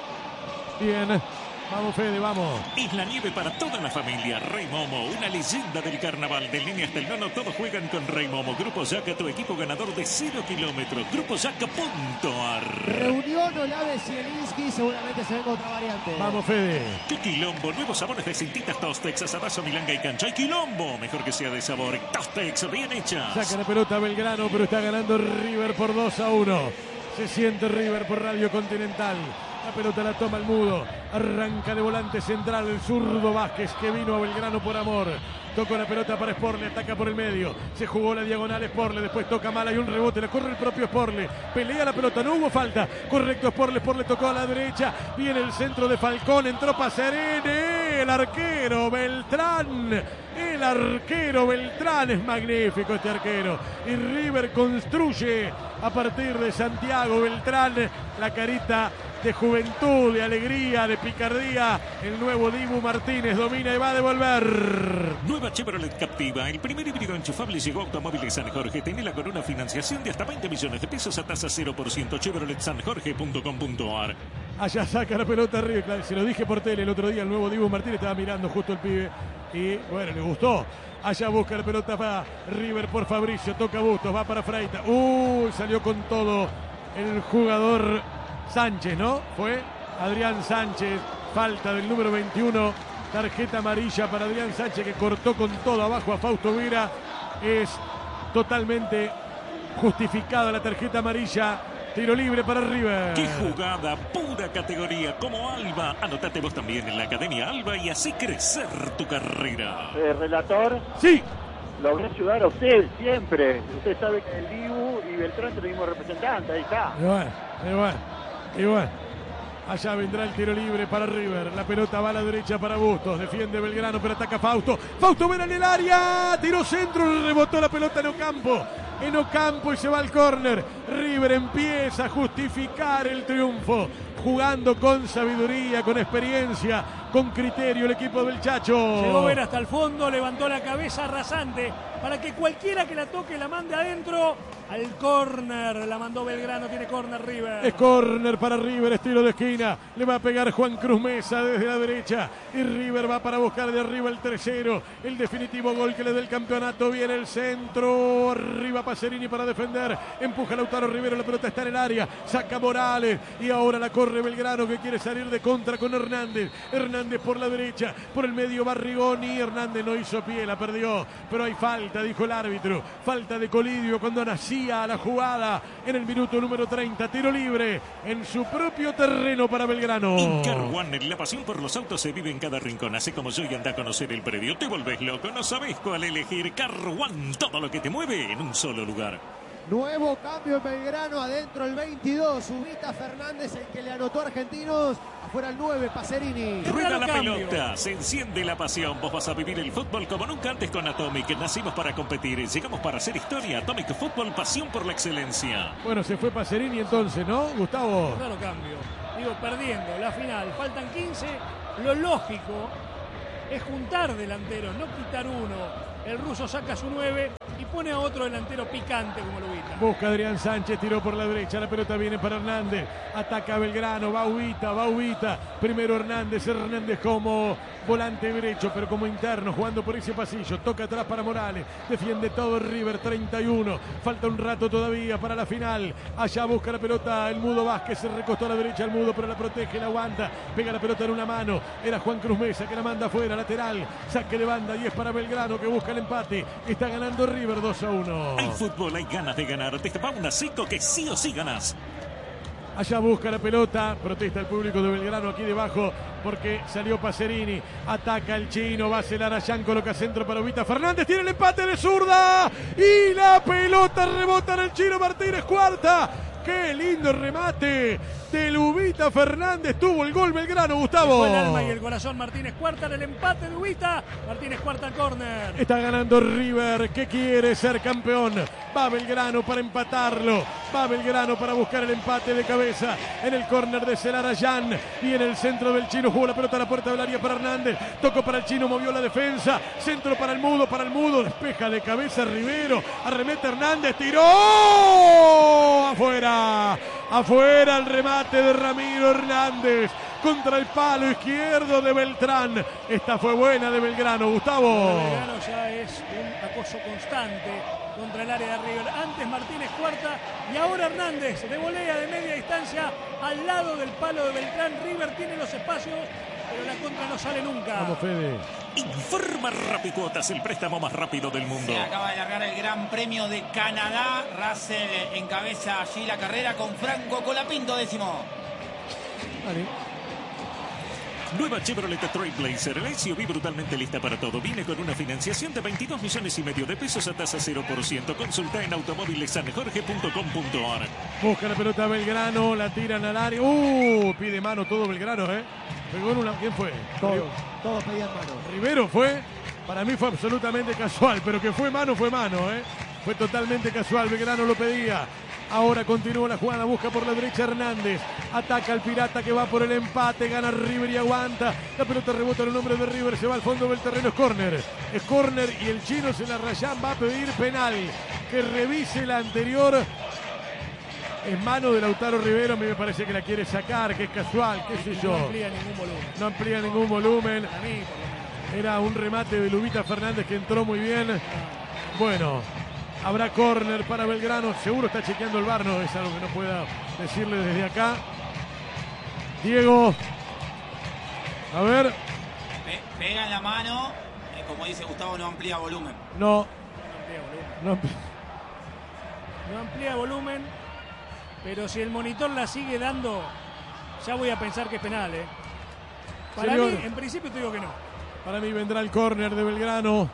Bien. Vamos, Fede, vamos. Isla Nieve para toda la familia. Rey Momo, una leyenda del carnaval. Del Línea hasta el Nono, todos juegan con Rey Momo. Grupo Yaca, tu equipo ganador de 0 kilómetros. GrupoYaca.ar. Reunión Olave Zielinski, seguramente se venga otra variante. Vamos, Fede. ¡Qué quilombo! Nuevos sabores de cintitas Tostex, asadazo, milanga y cancha. ¡Y quilombo! Mejor que sea de sabor. Tostex, bien hechas. Saca la pelota Belgrano, pero está ganando River por 2-1. Se siente River por Radio Continental. La pelota la toma el Mudo. Arranca de volante central el zurdo Vázquez, que vino a Belgrano por amor. Tocó la pelota para Sporle, ataca por el medio. Se jugó la diagonal Sporle, después toca mal, hay un rebote, la corre el propio Sporle. Pelea la pelota, no hubo falta. Correcto Sporle tocó a la derecha. Viene el centro de Falcón, entró Pacerini, el arquero Beltrán. El arquero Beltrán, es magnífico este arquero. Y River construye a partir de Santiago Beltrán la carita de juventud, de alegría, de picardía. El nuevo Dibu Martínez domina y va a devolver. Nueva Chevrolet Captiva, el primer híbrido enchufable llegó a Automóviles San Jorge. Tenela con una financiación de hasta 20 millones de pesos a tasa 0%. ChevroletSanJorge.com.ar. Allá saca la pelota River, claro, se lo dije por tele el otro día, el nuevo Dibu Martínez estaba mirando justo el pibe y bueno, le gustó. Allá busca la pelota para River por Fabricio, toca Bustos, va para Freita. Salió con todo el jugador Sánchez, ¿no? Fue Adrián Sánchez, falta del número 21, tarjeta amarilla para Adrián Sánchez, que cortó con todo abajo a Fausto Vera. Es totalmente justificada la tarjeta amarilla. Tiro libre para River. ¡Qué jugada! Pura categoría como Alba. Anotate vos también en la Academia Alba y así crecer tu carrera. Relator. Sí. Lo voy a ayudar a usted siempre. Usted sabe que el Dibu y Beltrán son el mismo representante. Ahí está. Y bueno. Allá vendrá el tiro libre para River. La pelota va a la derecha para Bustos. Defiende Belgrano, pero ataca Fausto. Fausto Vera en el área. Tiró centro, rebotó la pelota en Ocampo y se va al córner. River empieza a justificar el triunfo, jugando con sabiduría, con experiencia, con criterio el equipo del Chacho. Llegó Vera hasta el fondo, levantó la cabeza rasante para que cualquiera que la toque la mande adentro al córner. La mandó Belgrano, tiene córner River. Es córner para River, estilo de esquina. Le va a pegar Juan Cruz Mesa desde la derecha. Y River va para buscar de arriba el tercero. El definitivo gol que le dé el campeonato. Viene el centro. Arriba Pacerini para defender. Empuja Lautaro Rivero. La pelota está en el área. Saca Morales. Y ahora la corre Belgrano, que quiere salir de contra con Hernández. Hernández por la derecha. Por el medio va Rigoni. Hernández no hizo pie, la perdió. Pero hay falta, dijo el árbitro. Falta de Colidio cuando nacía a la jugada en el minuto número 30. Tiro libre en su propio terreno para Belgrano. En Car One, la pasión por los autos se vive en cada rincón. Así como yo y anda a conocer el predio. Te volvés loco, no sabés cuál elegir. Car One, todo lo que te mueve en un solo lugar. Nuevo cambio en Belgrano, adentro el 22, Ubita Fernández, el que le anotó a Argentinos, afuera el 9, Pacerini. Rueda la pelota, se enciende la pasión. Vos vas a vivir el fútbol como nunca antes con Atomic. Nacimos para competir, llegamos para hacer historia. Atomic Fútbol, pasión por la excelencia. Bueno, se fue Pacerini entonces, ¿no, Gustavo? Claro, cambio. Digo, perdiendo la final, faltan 15. Lo lógico es juntar delanteros, no quitar uno. El ruso saca su 9 y pone a otro delantero picante como lo Ubita. Busca Adrián Sánchez, tiró por la derecha, la pelota viene para Hernández, ataca Belgrano, va Ubita, primero Hernández como volante derecho, pero como interno, jugando por ese pasillo, toca atrás para Morales, defiende todo River, 31, falta un rato todavía para la final, allá busca la pelota el Mudo Vázquez, se recostó a la derecha el Mudo, pero la protege, la aguanta, pega la pelota en una mano, era Juan Cruz Mesa que la manda afuera, lateral, saque de banda y es para Belgrano que busca el empate, está ganando River 2-1. Hay fútbol, hay ganas de ganar. Te tapamos una seco que sí o sí ganás. Allá busca la pelota, protesta el público de Belgrano aquí debajo porque salió Pacerini, ataca el chino, va a celar a Yan, coloca centro para Ubita Fernández, tiene el empate de zurda y la pelota rebota en el chino Martínez Cuarta. ¡Qué lindo remate del Ubita Fernández! Tuvo el gol Belgrano, Gustavo. El alma y el corazón Martínez Cuarta en el empate de Ubita. Martínez Cuarta córner. Está ganando River, que quiere ser campeón. Va Belgrano para empatarlo. Va Belgrano para buscar el empate de cabeza. En el córner de Celarayán. Viene el centro del chino. Jugó la pelota a la puerta del área para Hernández. Tocó para el chino, movió la defensa. Centro para el Mudo. Despeja de cabeza Rivero. Arremete Hernández. Tiró. Afuera el remate de Ramiro Hernández. Contra el palo izquierdo de Beltrán. Esta fue buena de Belgrano, Gustavo. Belgrano ya es un acoso constante contra el área de River. Antes Martínez Cuarta y ahora Hernández de volea de media distancia al lado del palo de Beltrán. River tiene los espacios, pero la contra no sale nunca. Vamos, Fede. Informa Rapicuotas, el préstamo más rápido del mundo. Se acaba de largar el Gran Premio de Canadá. Russell encabeza allí la carrera con Franco Colapinto décimo. Vale. Nueva Chevrolet Trailblazer, la SUV brutalmente lista para todo. Viene con una financiación de 22 millones y medio de pesos a tasa 0%. Consulta en automóvilesanjorge.com.ar. Busca la pelota Belgrano, la tiran al área. Pide mano todo Belgrano, Pegó en una. ¿Quién fue? Todos pedían mano. Rivero fue. Para mí fue absolutamente casual, pero que fue mano, Fue totalmente casual, Belgrano lo pedía. Ahora continúa la jugada, busca por la derecha Hernández. Ataca al Pirata que va por el empate, gana River y aguanta. La pelota rebota en el nombre de River, se va al fondo del terreno, es córner. Es córner y el chino Celarayán va a pedir penal. Que revise la anterior. Es mano de Lautaro Rivero, a mí me parece que la quiere sacar, que es casual, qué sé yo. No amplía ningún volumen. No amplía ningún volumen. Para mí, por lo menos. Era un remate de Ubita Fernández que entró muy bien. Bueno, habrá córner para Belgrano. Seguro está chequeando el VAR, no es algo que no pueda decirle desde acá. Diego. A ver. Pega en la mano. Como dice Gustavo, no amplía volumen. No. No amplía volumen. Pero si el monitor la sigue dando, ya voy a pensar que es penal, Para Señor, mí, en principio te digo que no. Para mí vendrá el córner de Belgrano.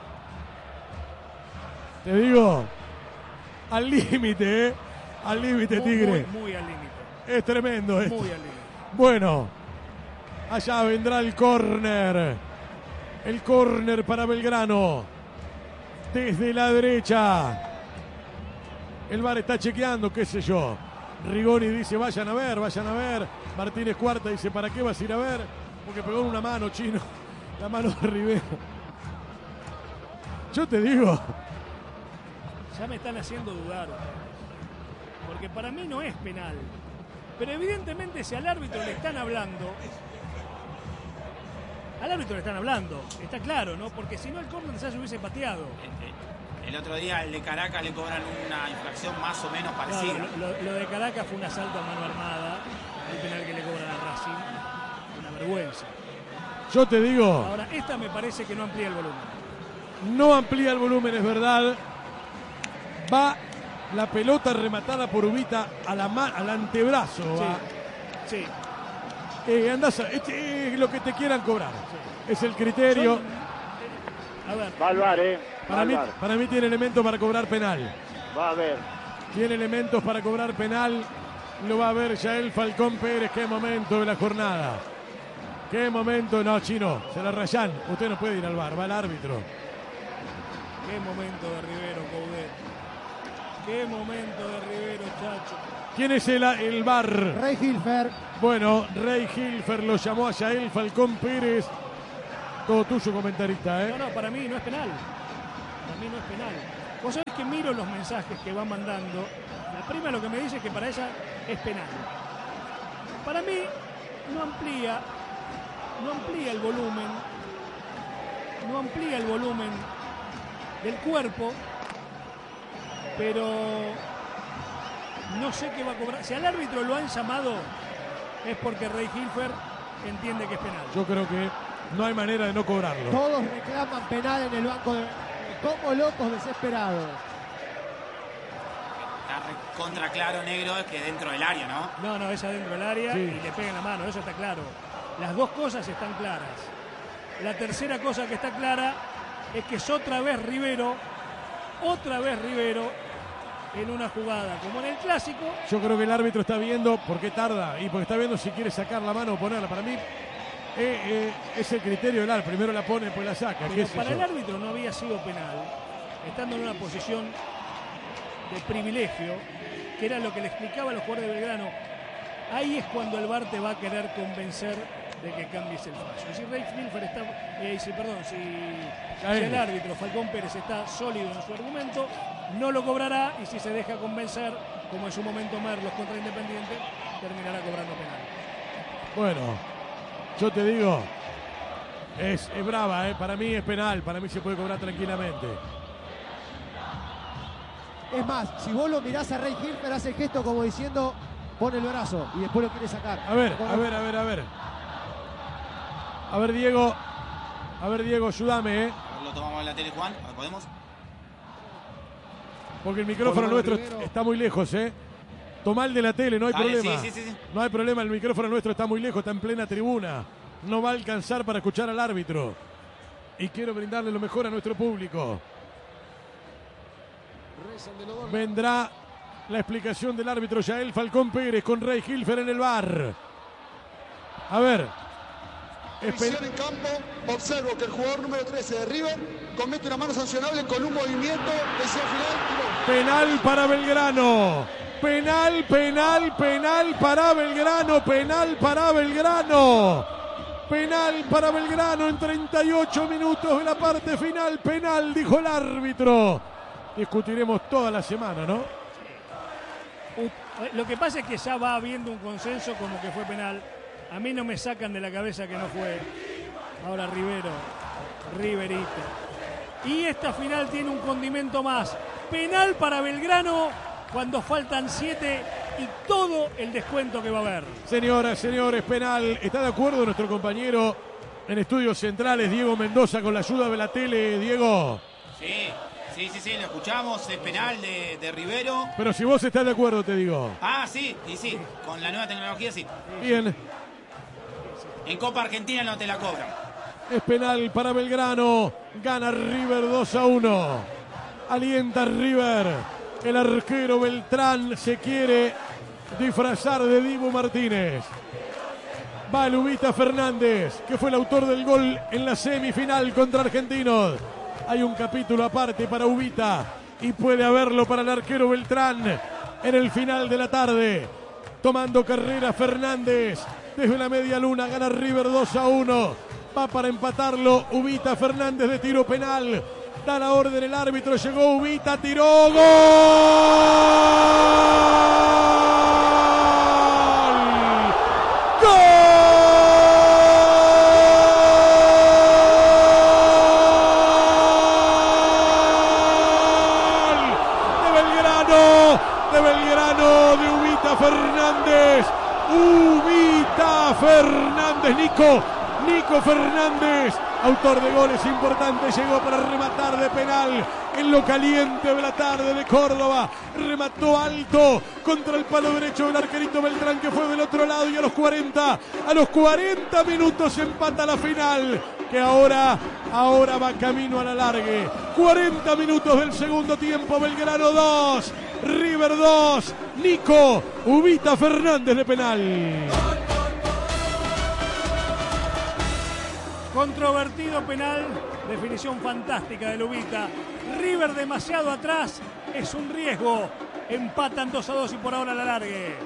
Te digo, al límite, Al límite, Tigre. Muy al límite. Es tremendo esto. Muy al límite. Bueno, allá vendrá el córner. El córner para Belgrano. Desde la derecha. El VAR está chequeando, qué sé yo. Rigoni dice, vayan a ver. Martínez Cuarta dice, ¿para qué vas a ir a ver? Porque pegó en una mano, chino. La mano de Rivero. Yo te digo, Ya me están haciendo dudar. Porque para mí no es penal. Pero evidentemente si al árbitro le están hablando... Al árbitro le están hablando, está claro, ¿no? Porque si no el córner ya se hubiese pateado. El otro día el de Caracas le cobran una infracción más o menos parecida. Claro, lo de Caracas fue un asalto a mano armada, el penal que le cobran a Racing, una vergüenza. Yo te digo... Ahora, esta me parece que no amplía el volumen. No amplía el volumen, es verdad. Va la pelota rematada por Ubita al antebrazo. Sí. Andás es lo que te quieran cobrar. Sí. Es el criterio. A ver. Va al VAR, Para mí tiene elementos para cobrar penal. Va a ver. Tiene elementos para cobrar penal. Lo va a ver Yael Falcón Pérez. Qué momento de la jornada. Qué momento. No, Chino, se la rayan. Usted no puede ir al VAR, va el árbitro. Qué momento de Rivero, Coudet. Qué momento de Rivero, chacho. ¿Quién es el VAR? Rey Hilfer. Bueno, Rey Hilfer lo llamó a Yael Falcón Pérez. Todo tuyo, comentarista, ¿eh? No, para mí no es penal. Para mí no es penal. Vos sabés que miro los mensajes que van mandando. La prima lo que me dice es que para ella es penal. Para mí no amplía el volumen. No amplía el volumen del cuerpo. Pero no sé qué va a cobrar. Si al árbitro lo han llamado es porque Rey Hilfer entiende que es penal. Yo creo que no hay manera de no cobrarlo. Todos reclaman penal en el banco como locos desesperados. Está contra claro, negro, es que dentro del área, ¿no? No, es adentro del área Sí. y le pega en la mano, eso está claro. Las dos cosas están claras. La tercera cosa que está clara es que es otra vez Rivero en una jugada como en el clásico. Yo creo que el árbitro está viendo por qué tarda y porque está viendo si quiere sacar la mano o ponerla. Para mí es el criterio del árbitro. Primero la pone, después la saca. Pero para el árbitro no había sido penal, estando en una posición de privilegio, que era lo que le explicaba a los jugadores de Belgrano. Ahí es cuando el VAR te va a querer convencer de que cambies el fallo. Si Rey Hilfer está, si el árbitro Falcón Pérez está sólido en su argumento, no lo cobrará, y si se deja convencer, como en su momento Merlos contra Independiente, terminará cobrando penal. Bueno, yo te digo, es brava, para mí es penal, para mí se puede cobrar tranquilamente. Es más, si vos lo mirás a Rey Hilfer, hace el gesto como diciendo, pone el brazo y después lo quiere sacar. A ver. A ver, Diego, ayúdame, Lo tomamos en la tele, Juan, ¿podemos? Porque el micrófono nuestro está muy lejos, Tomá el de la tele, no hay problema. Sí. No hay problema, el micrófono nuestro está muy lejos, está en plena tribuna. No va a alcanzar para escuchar al árbitro. Y quiero brindarle lo mejor a nuestro público. Vendrá la explicación del árbitro Yael Falcón Pérez con Rey Hilfer en el VAR. A ver. Visión en campo, observo que el jugador número 13 de River comete una mano sancionable con un movimiento decía final. Penal para Belgrano. Penal para Belgrano. Penal para Belgrano en 38 minutos de la parte final. Penal, dijo el árbitro. Discutiremos toda la semana, ¿no? Lo que pasa es que ya va habiendo un consenso como que fue penal. A mí no me sacan de la cabeza que no fue. Ahora Riverito. Y esta final tiene un condimento más. Penal para Belgrano cuando faltan 7 y todo el descuento que va a haber. Señoras, señores, penal. ¿Está de acuerdo nuestro compañero en Estudios Centrales, Diego Mendoza, con la ayuda de la tele, Diego? Sí, lo escuchamos, es penal de Rivero. Pero si vos estás de acuerdo, te digo. Sí, con la nueva tecnología sí. Bien. En Copa Argentina no te la cobran. Es penal para Belgrano. Gana River 2-1. Alienta River. El arquero Beltrán se quiere disfrazar de Dibu Martínez. Va Lubita Fernández, que fue el autor del gol en la semifinal contra Argentinos. Hay un capítulo aparte para Ubita y puede haberlo para el arquero Beltrán en el final de la tarde. Tomando carrera Fernández desde la media luna, gana River 2-1. Va para empatarlo Ubita Fernández de tiro penal. Da la orden el árbitro, llegó Ubita, tiró, ¡gol! ¡Gol! De Belgrano, de Ubita Fernández. Ubita Fernández, Nico Fernández, autor de goles importantes, llegó para rematar de penal en lo caliente de la tarde de Córdoba. Remató alto contra el palo derecho del arquerito Beltrán, que fue del otro lado, y a los 40 minutos empata la final, que ahora va camino a la largue. 40 minutos del segundo tiempo, Belgrano 2, River 2, Nico Ubita Fernández de penal. Controvertido penal, definición fantástica de Ubita. River demasiado atrás, es un riesgo. Empatan 2-2 y por ahora la largue.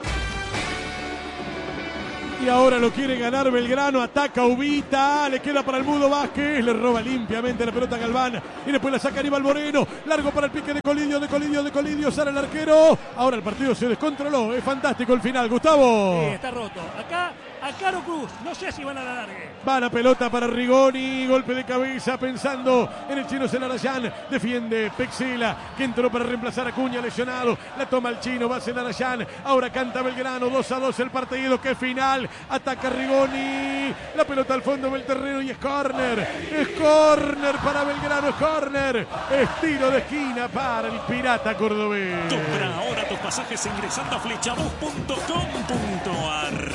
Y ahora lo quiere ganar Belgrano, ataca Ubita, le queda para el Mudo Vázquez, le roba limpiamente la pelota a Galván y después la saca Aníbal Moreno, largo para el pique de Colidio, sale el arquero. Ahora el partido se descontroló, es fantástico el final, Gustavo. Sí, está roto. Acá a Caro Cruz, no sé si van a la largue. Va la pelota para Rigoni, golpe de cabeza pensando en el chino Celarayán, defiende Pexela, que entró para reemplazar a Cuña lesionado, la toma el chino, va Celarayán, ahora canta Belgrano, 2-2 el partido, que final, ataca Rigoni, la pelota al fondo del terreno y es córner para Belgrano, es tiro de esquina para el Pirata cordobés. Compra ahora tus pasajes ingresando a flechabus.com.ar.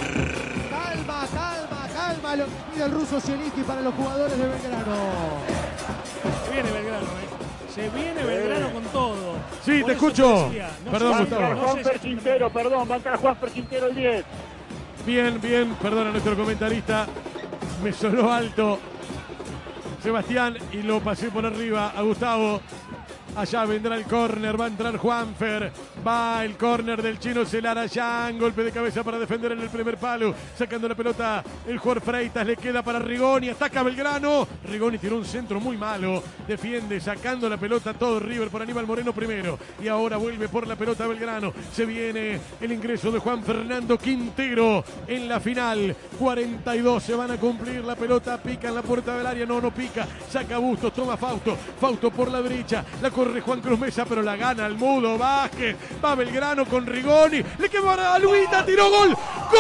Calma, lo que pide el ruso Zielinski para los jugadores de Belgrano. Se viene Belgrano, Se viene Belgrano con todo. Sí, te escucho. Perdón, Gustavo. Va a entrar Juanfer Quintero, va a entrar Juanfer Quintero el 10. Bien, perdón a nuestro comentarista. Me sonó alto Sebastián y lo pasé por arriba a Gustavo. Allá vendrá el córner, va a entrar Juanfer, va el córner del chino Celarayán, golpe de cabeza para defender en el primer palo, sacando la pelota el jugador Freitas, le queda para Rigoni, ataca Belgrano, Rigoni tiró un centro muy malo, defiende, sacando la pelota todo River por Aníbal Moreno primero, y ahora vuelve por la pelota Belgrano, se viene el ingreso de Juan Fernando Quintero en la final, 42 se van a cumplir, la pelota pica en la puerta del área, no pica, saca Bustos, toma Fausto por la derecha, la corre Juan Cruz Mesa, pero la gana el Mudo Vázquez, va Belgrano con Rigoni, le queda a Luita, tiró gol,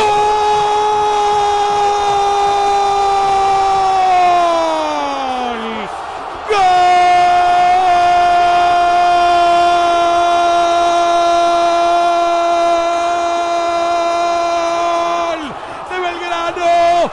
de Belgrano,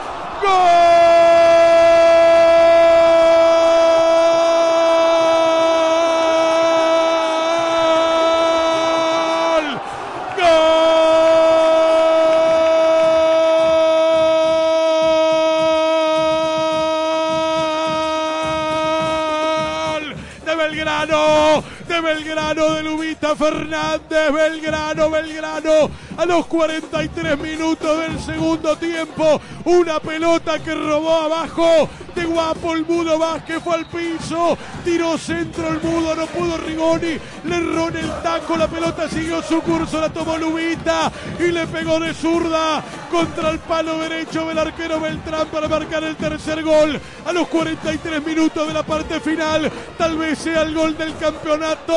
de Belgrano, de Ubita Fernández, Belgrano, a los 43 minutos del segundo tiempo, una pelota que robó abajo, de guapo el Mudo Vázquez, fue al piso, tiró centro el Mudo, no pudo Rigoni, le erró en el taco, la pelota siguió su curso, la tomó Ubita y le pegó de zurda contra el palo derecho del arquero Beltrán para marcar el tercer gol a los 43 minutos de la parte final, tal vez sea el gol del campeonato.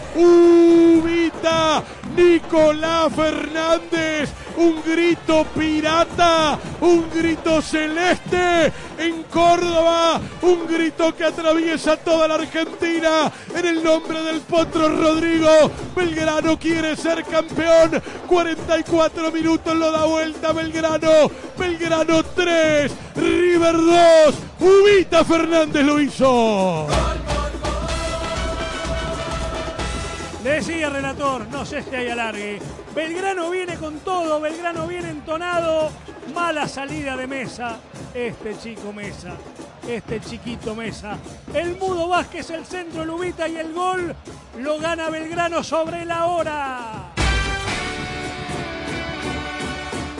Ubita, Nicolás Fernández, un grito pirata, un grito celeste en Córdoba, un grito que atraviesa toda la Argentina en el nombre del Potro Rodrigo. Belgrano quiere ser campeón, 44 minutos lo da vuelta Belgrano 3, River 2, Ubita Fernández lo hizo. Le decía relator, no sé si hay alargue. Belgrano viene con todo, Belgrano viene entonado. Mala salida de Mesa. Este chiquito Mesa. El Mudo Vázquez, el centro, Ubita y el gol lo gana Belgrano sobre la hora.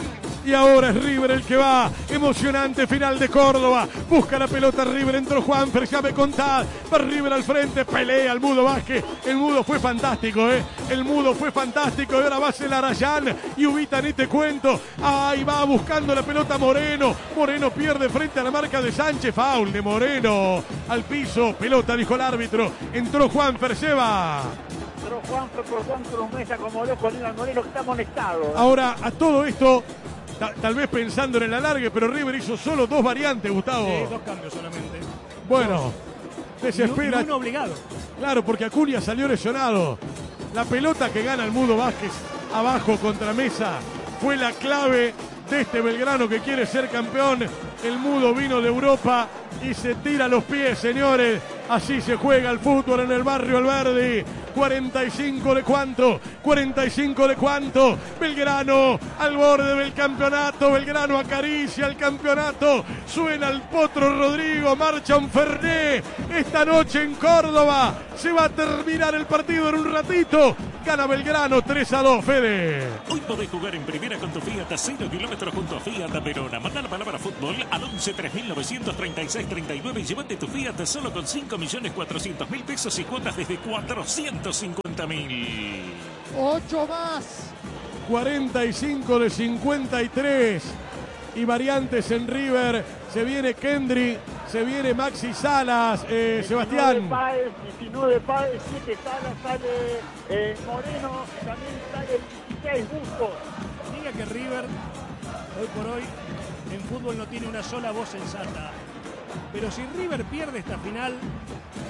Y ahora es River el que va. Emocionante final de Córdoba. Busca la pelota River. Entró Juanfer. Ya me contás. Va River al frente. Pelea el Mudo Vázquez. El Mudo fue fantástico, El Mudo fue fantástico. Y ahora va Celarayán. Y Ubita, ni te cuento. Ahí va buscando la pelota Moreno. Moreno pierde frente a la marca de Sánchez. Foul de Moreno. Al piso. Pelota, dijo el árbitro. Entró Juanfer. Lleva. Entró Juanfer por Juan Cruz Mesa como loco Aníbal Moreno, que está amonestado. Ahora, a todo esto, tal vez pensando en el alargue, pero River hizo solo 2 variantes, Gustavo. Sí, 2 cambios solamente. Bueno, desespera. Y uno obligado. Claro, porque Acuña salió lesionado. La pelota que gana el Mudo Vázquez abajo contra Mesa fue la clave de este Belgrano que quiere ser campeón. El Mudo vino de Europa y se tira los pies, señores. Así se juega el fútbol en el barrio Alberdi. 45 de cuánto, 45 de cuánto. Belgrano al borde del campeonato. Belgrano acaricia el campeonato. Suena el Potro Rodrigo, marcha un Fernet. Esta noche en Córdoba se va a terminar el partido en un ratito. Gana Belgrano 3-2, Fede. Hoy podés jugar en primera con tu Fiat a 0 kilómetros junto a Fiat Verona. Manda la palabra fútbol al 11 3936 39 y llévate tu Fiat solo con 5.400.000 pesos y cuotas desde 450.000. 8 más. 45 de 53. Y variantes en River. Se viene Kendry, se viene Maxi Salas, Sebastián. 19 Páez, 7 Salas, sale Moreno, también sale el 16 Bustos. Diga que River, hoy por hoy, en fútbol no tiene una sola voz sensata. Pero si River pierde esta final,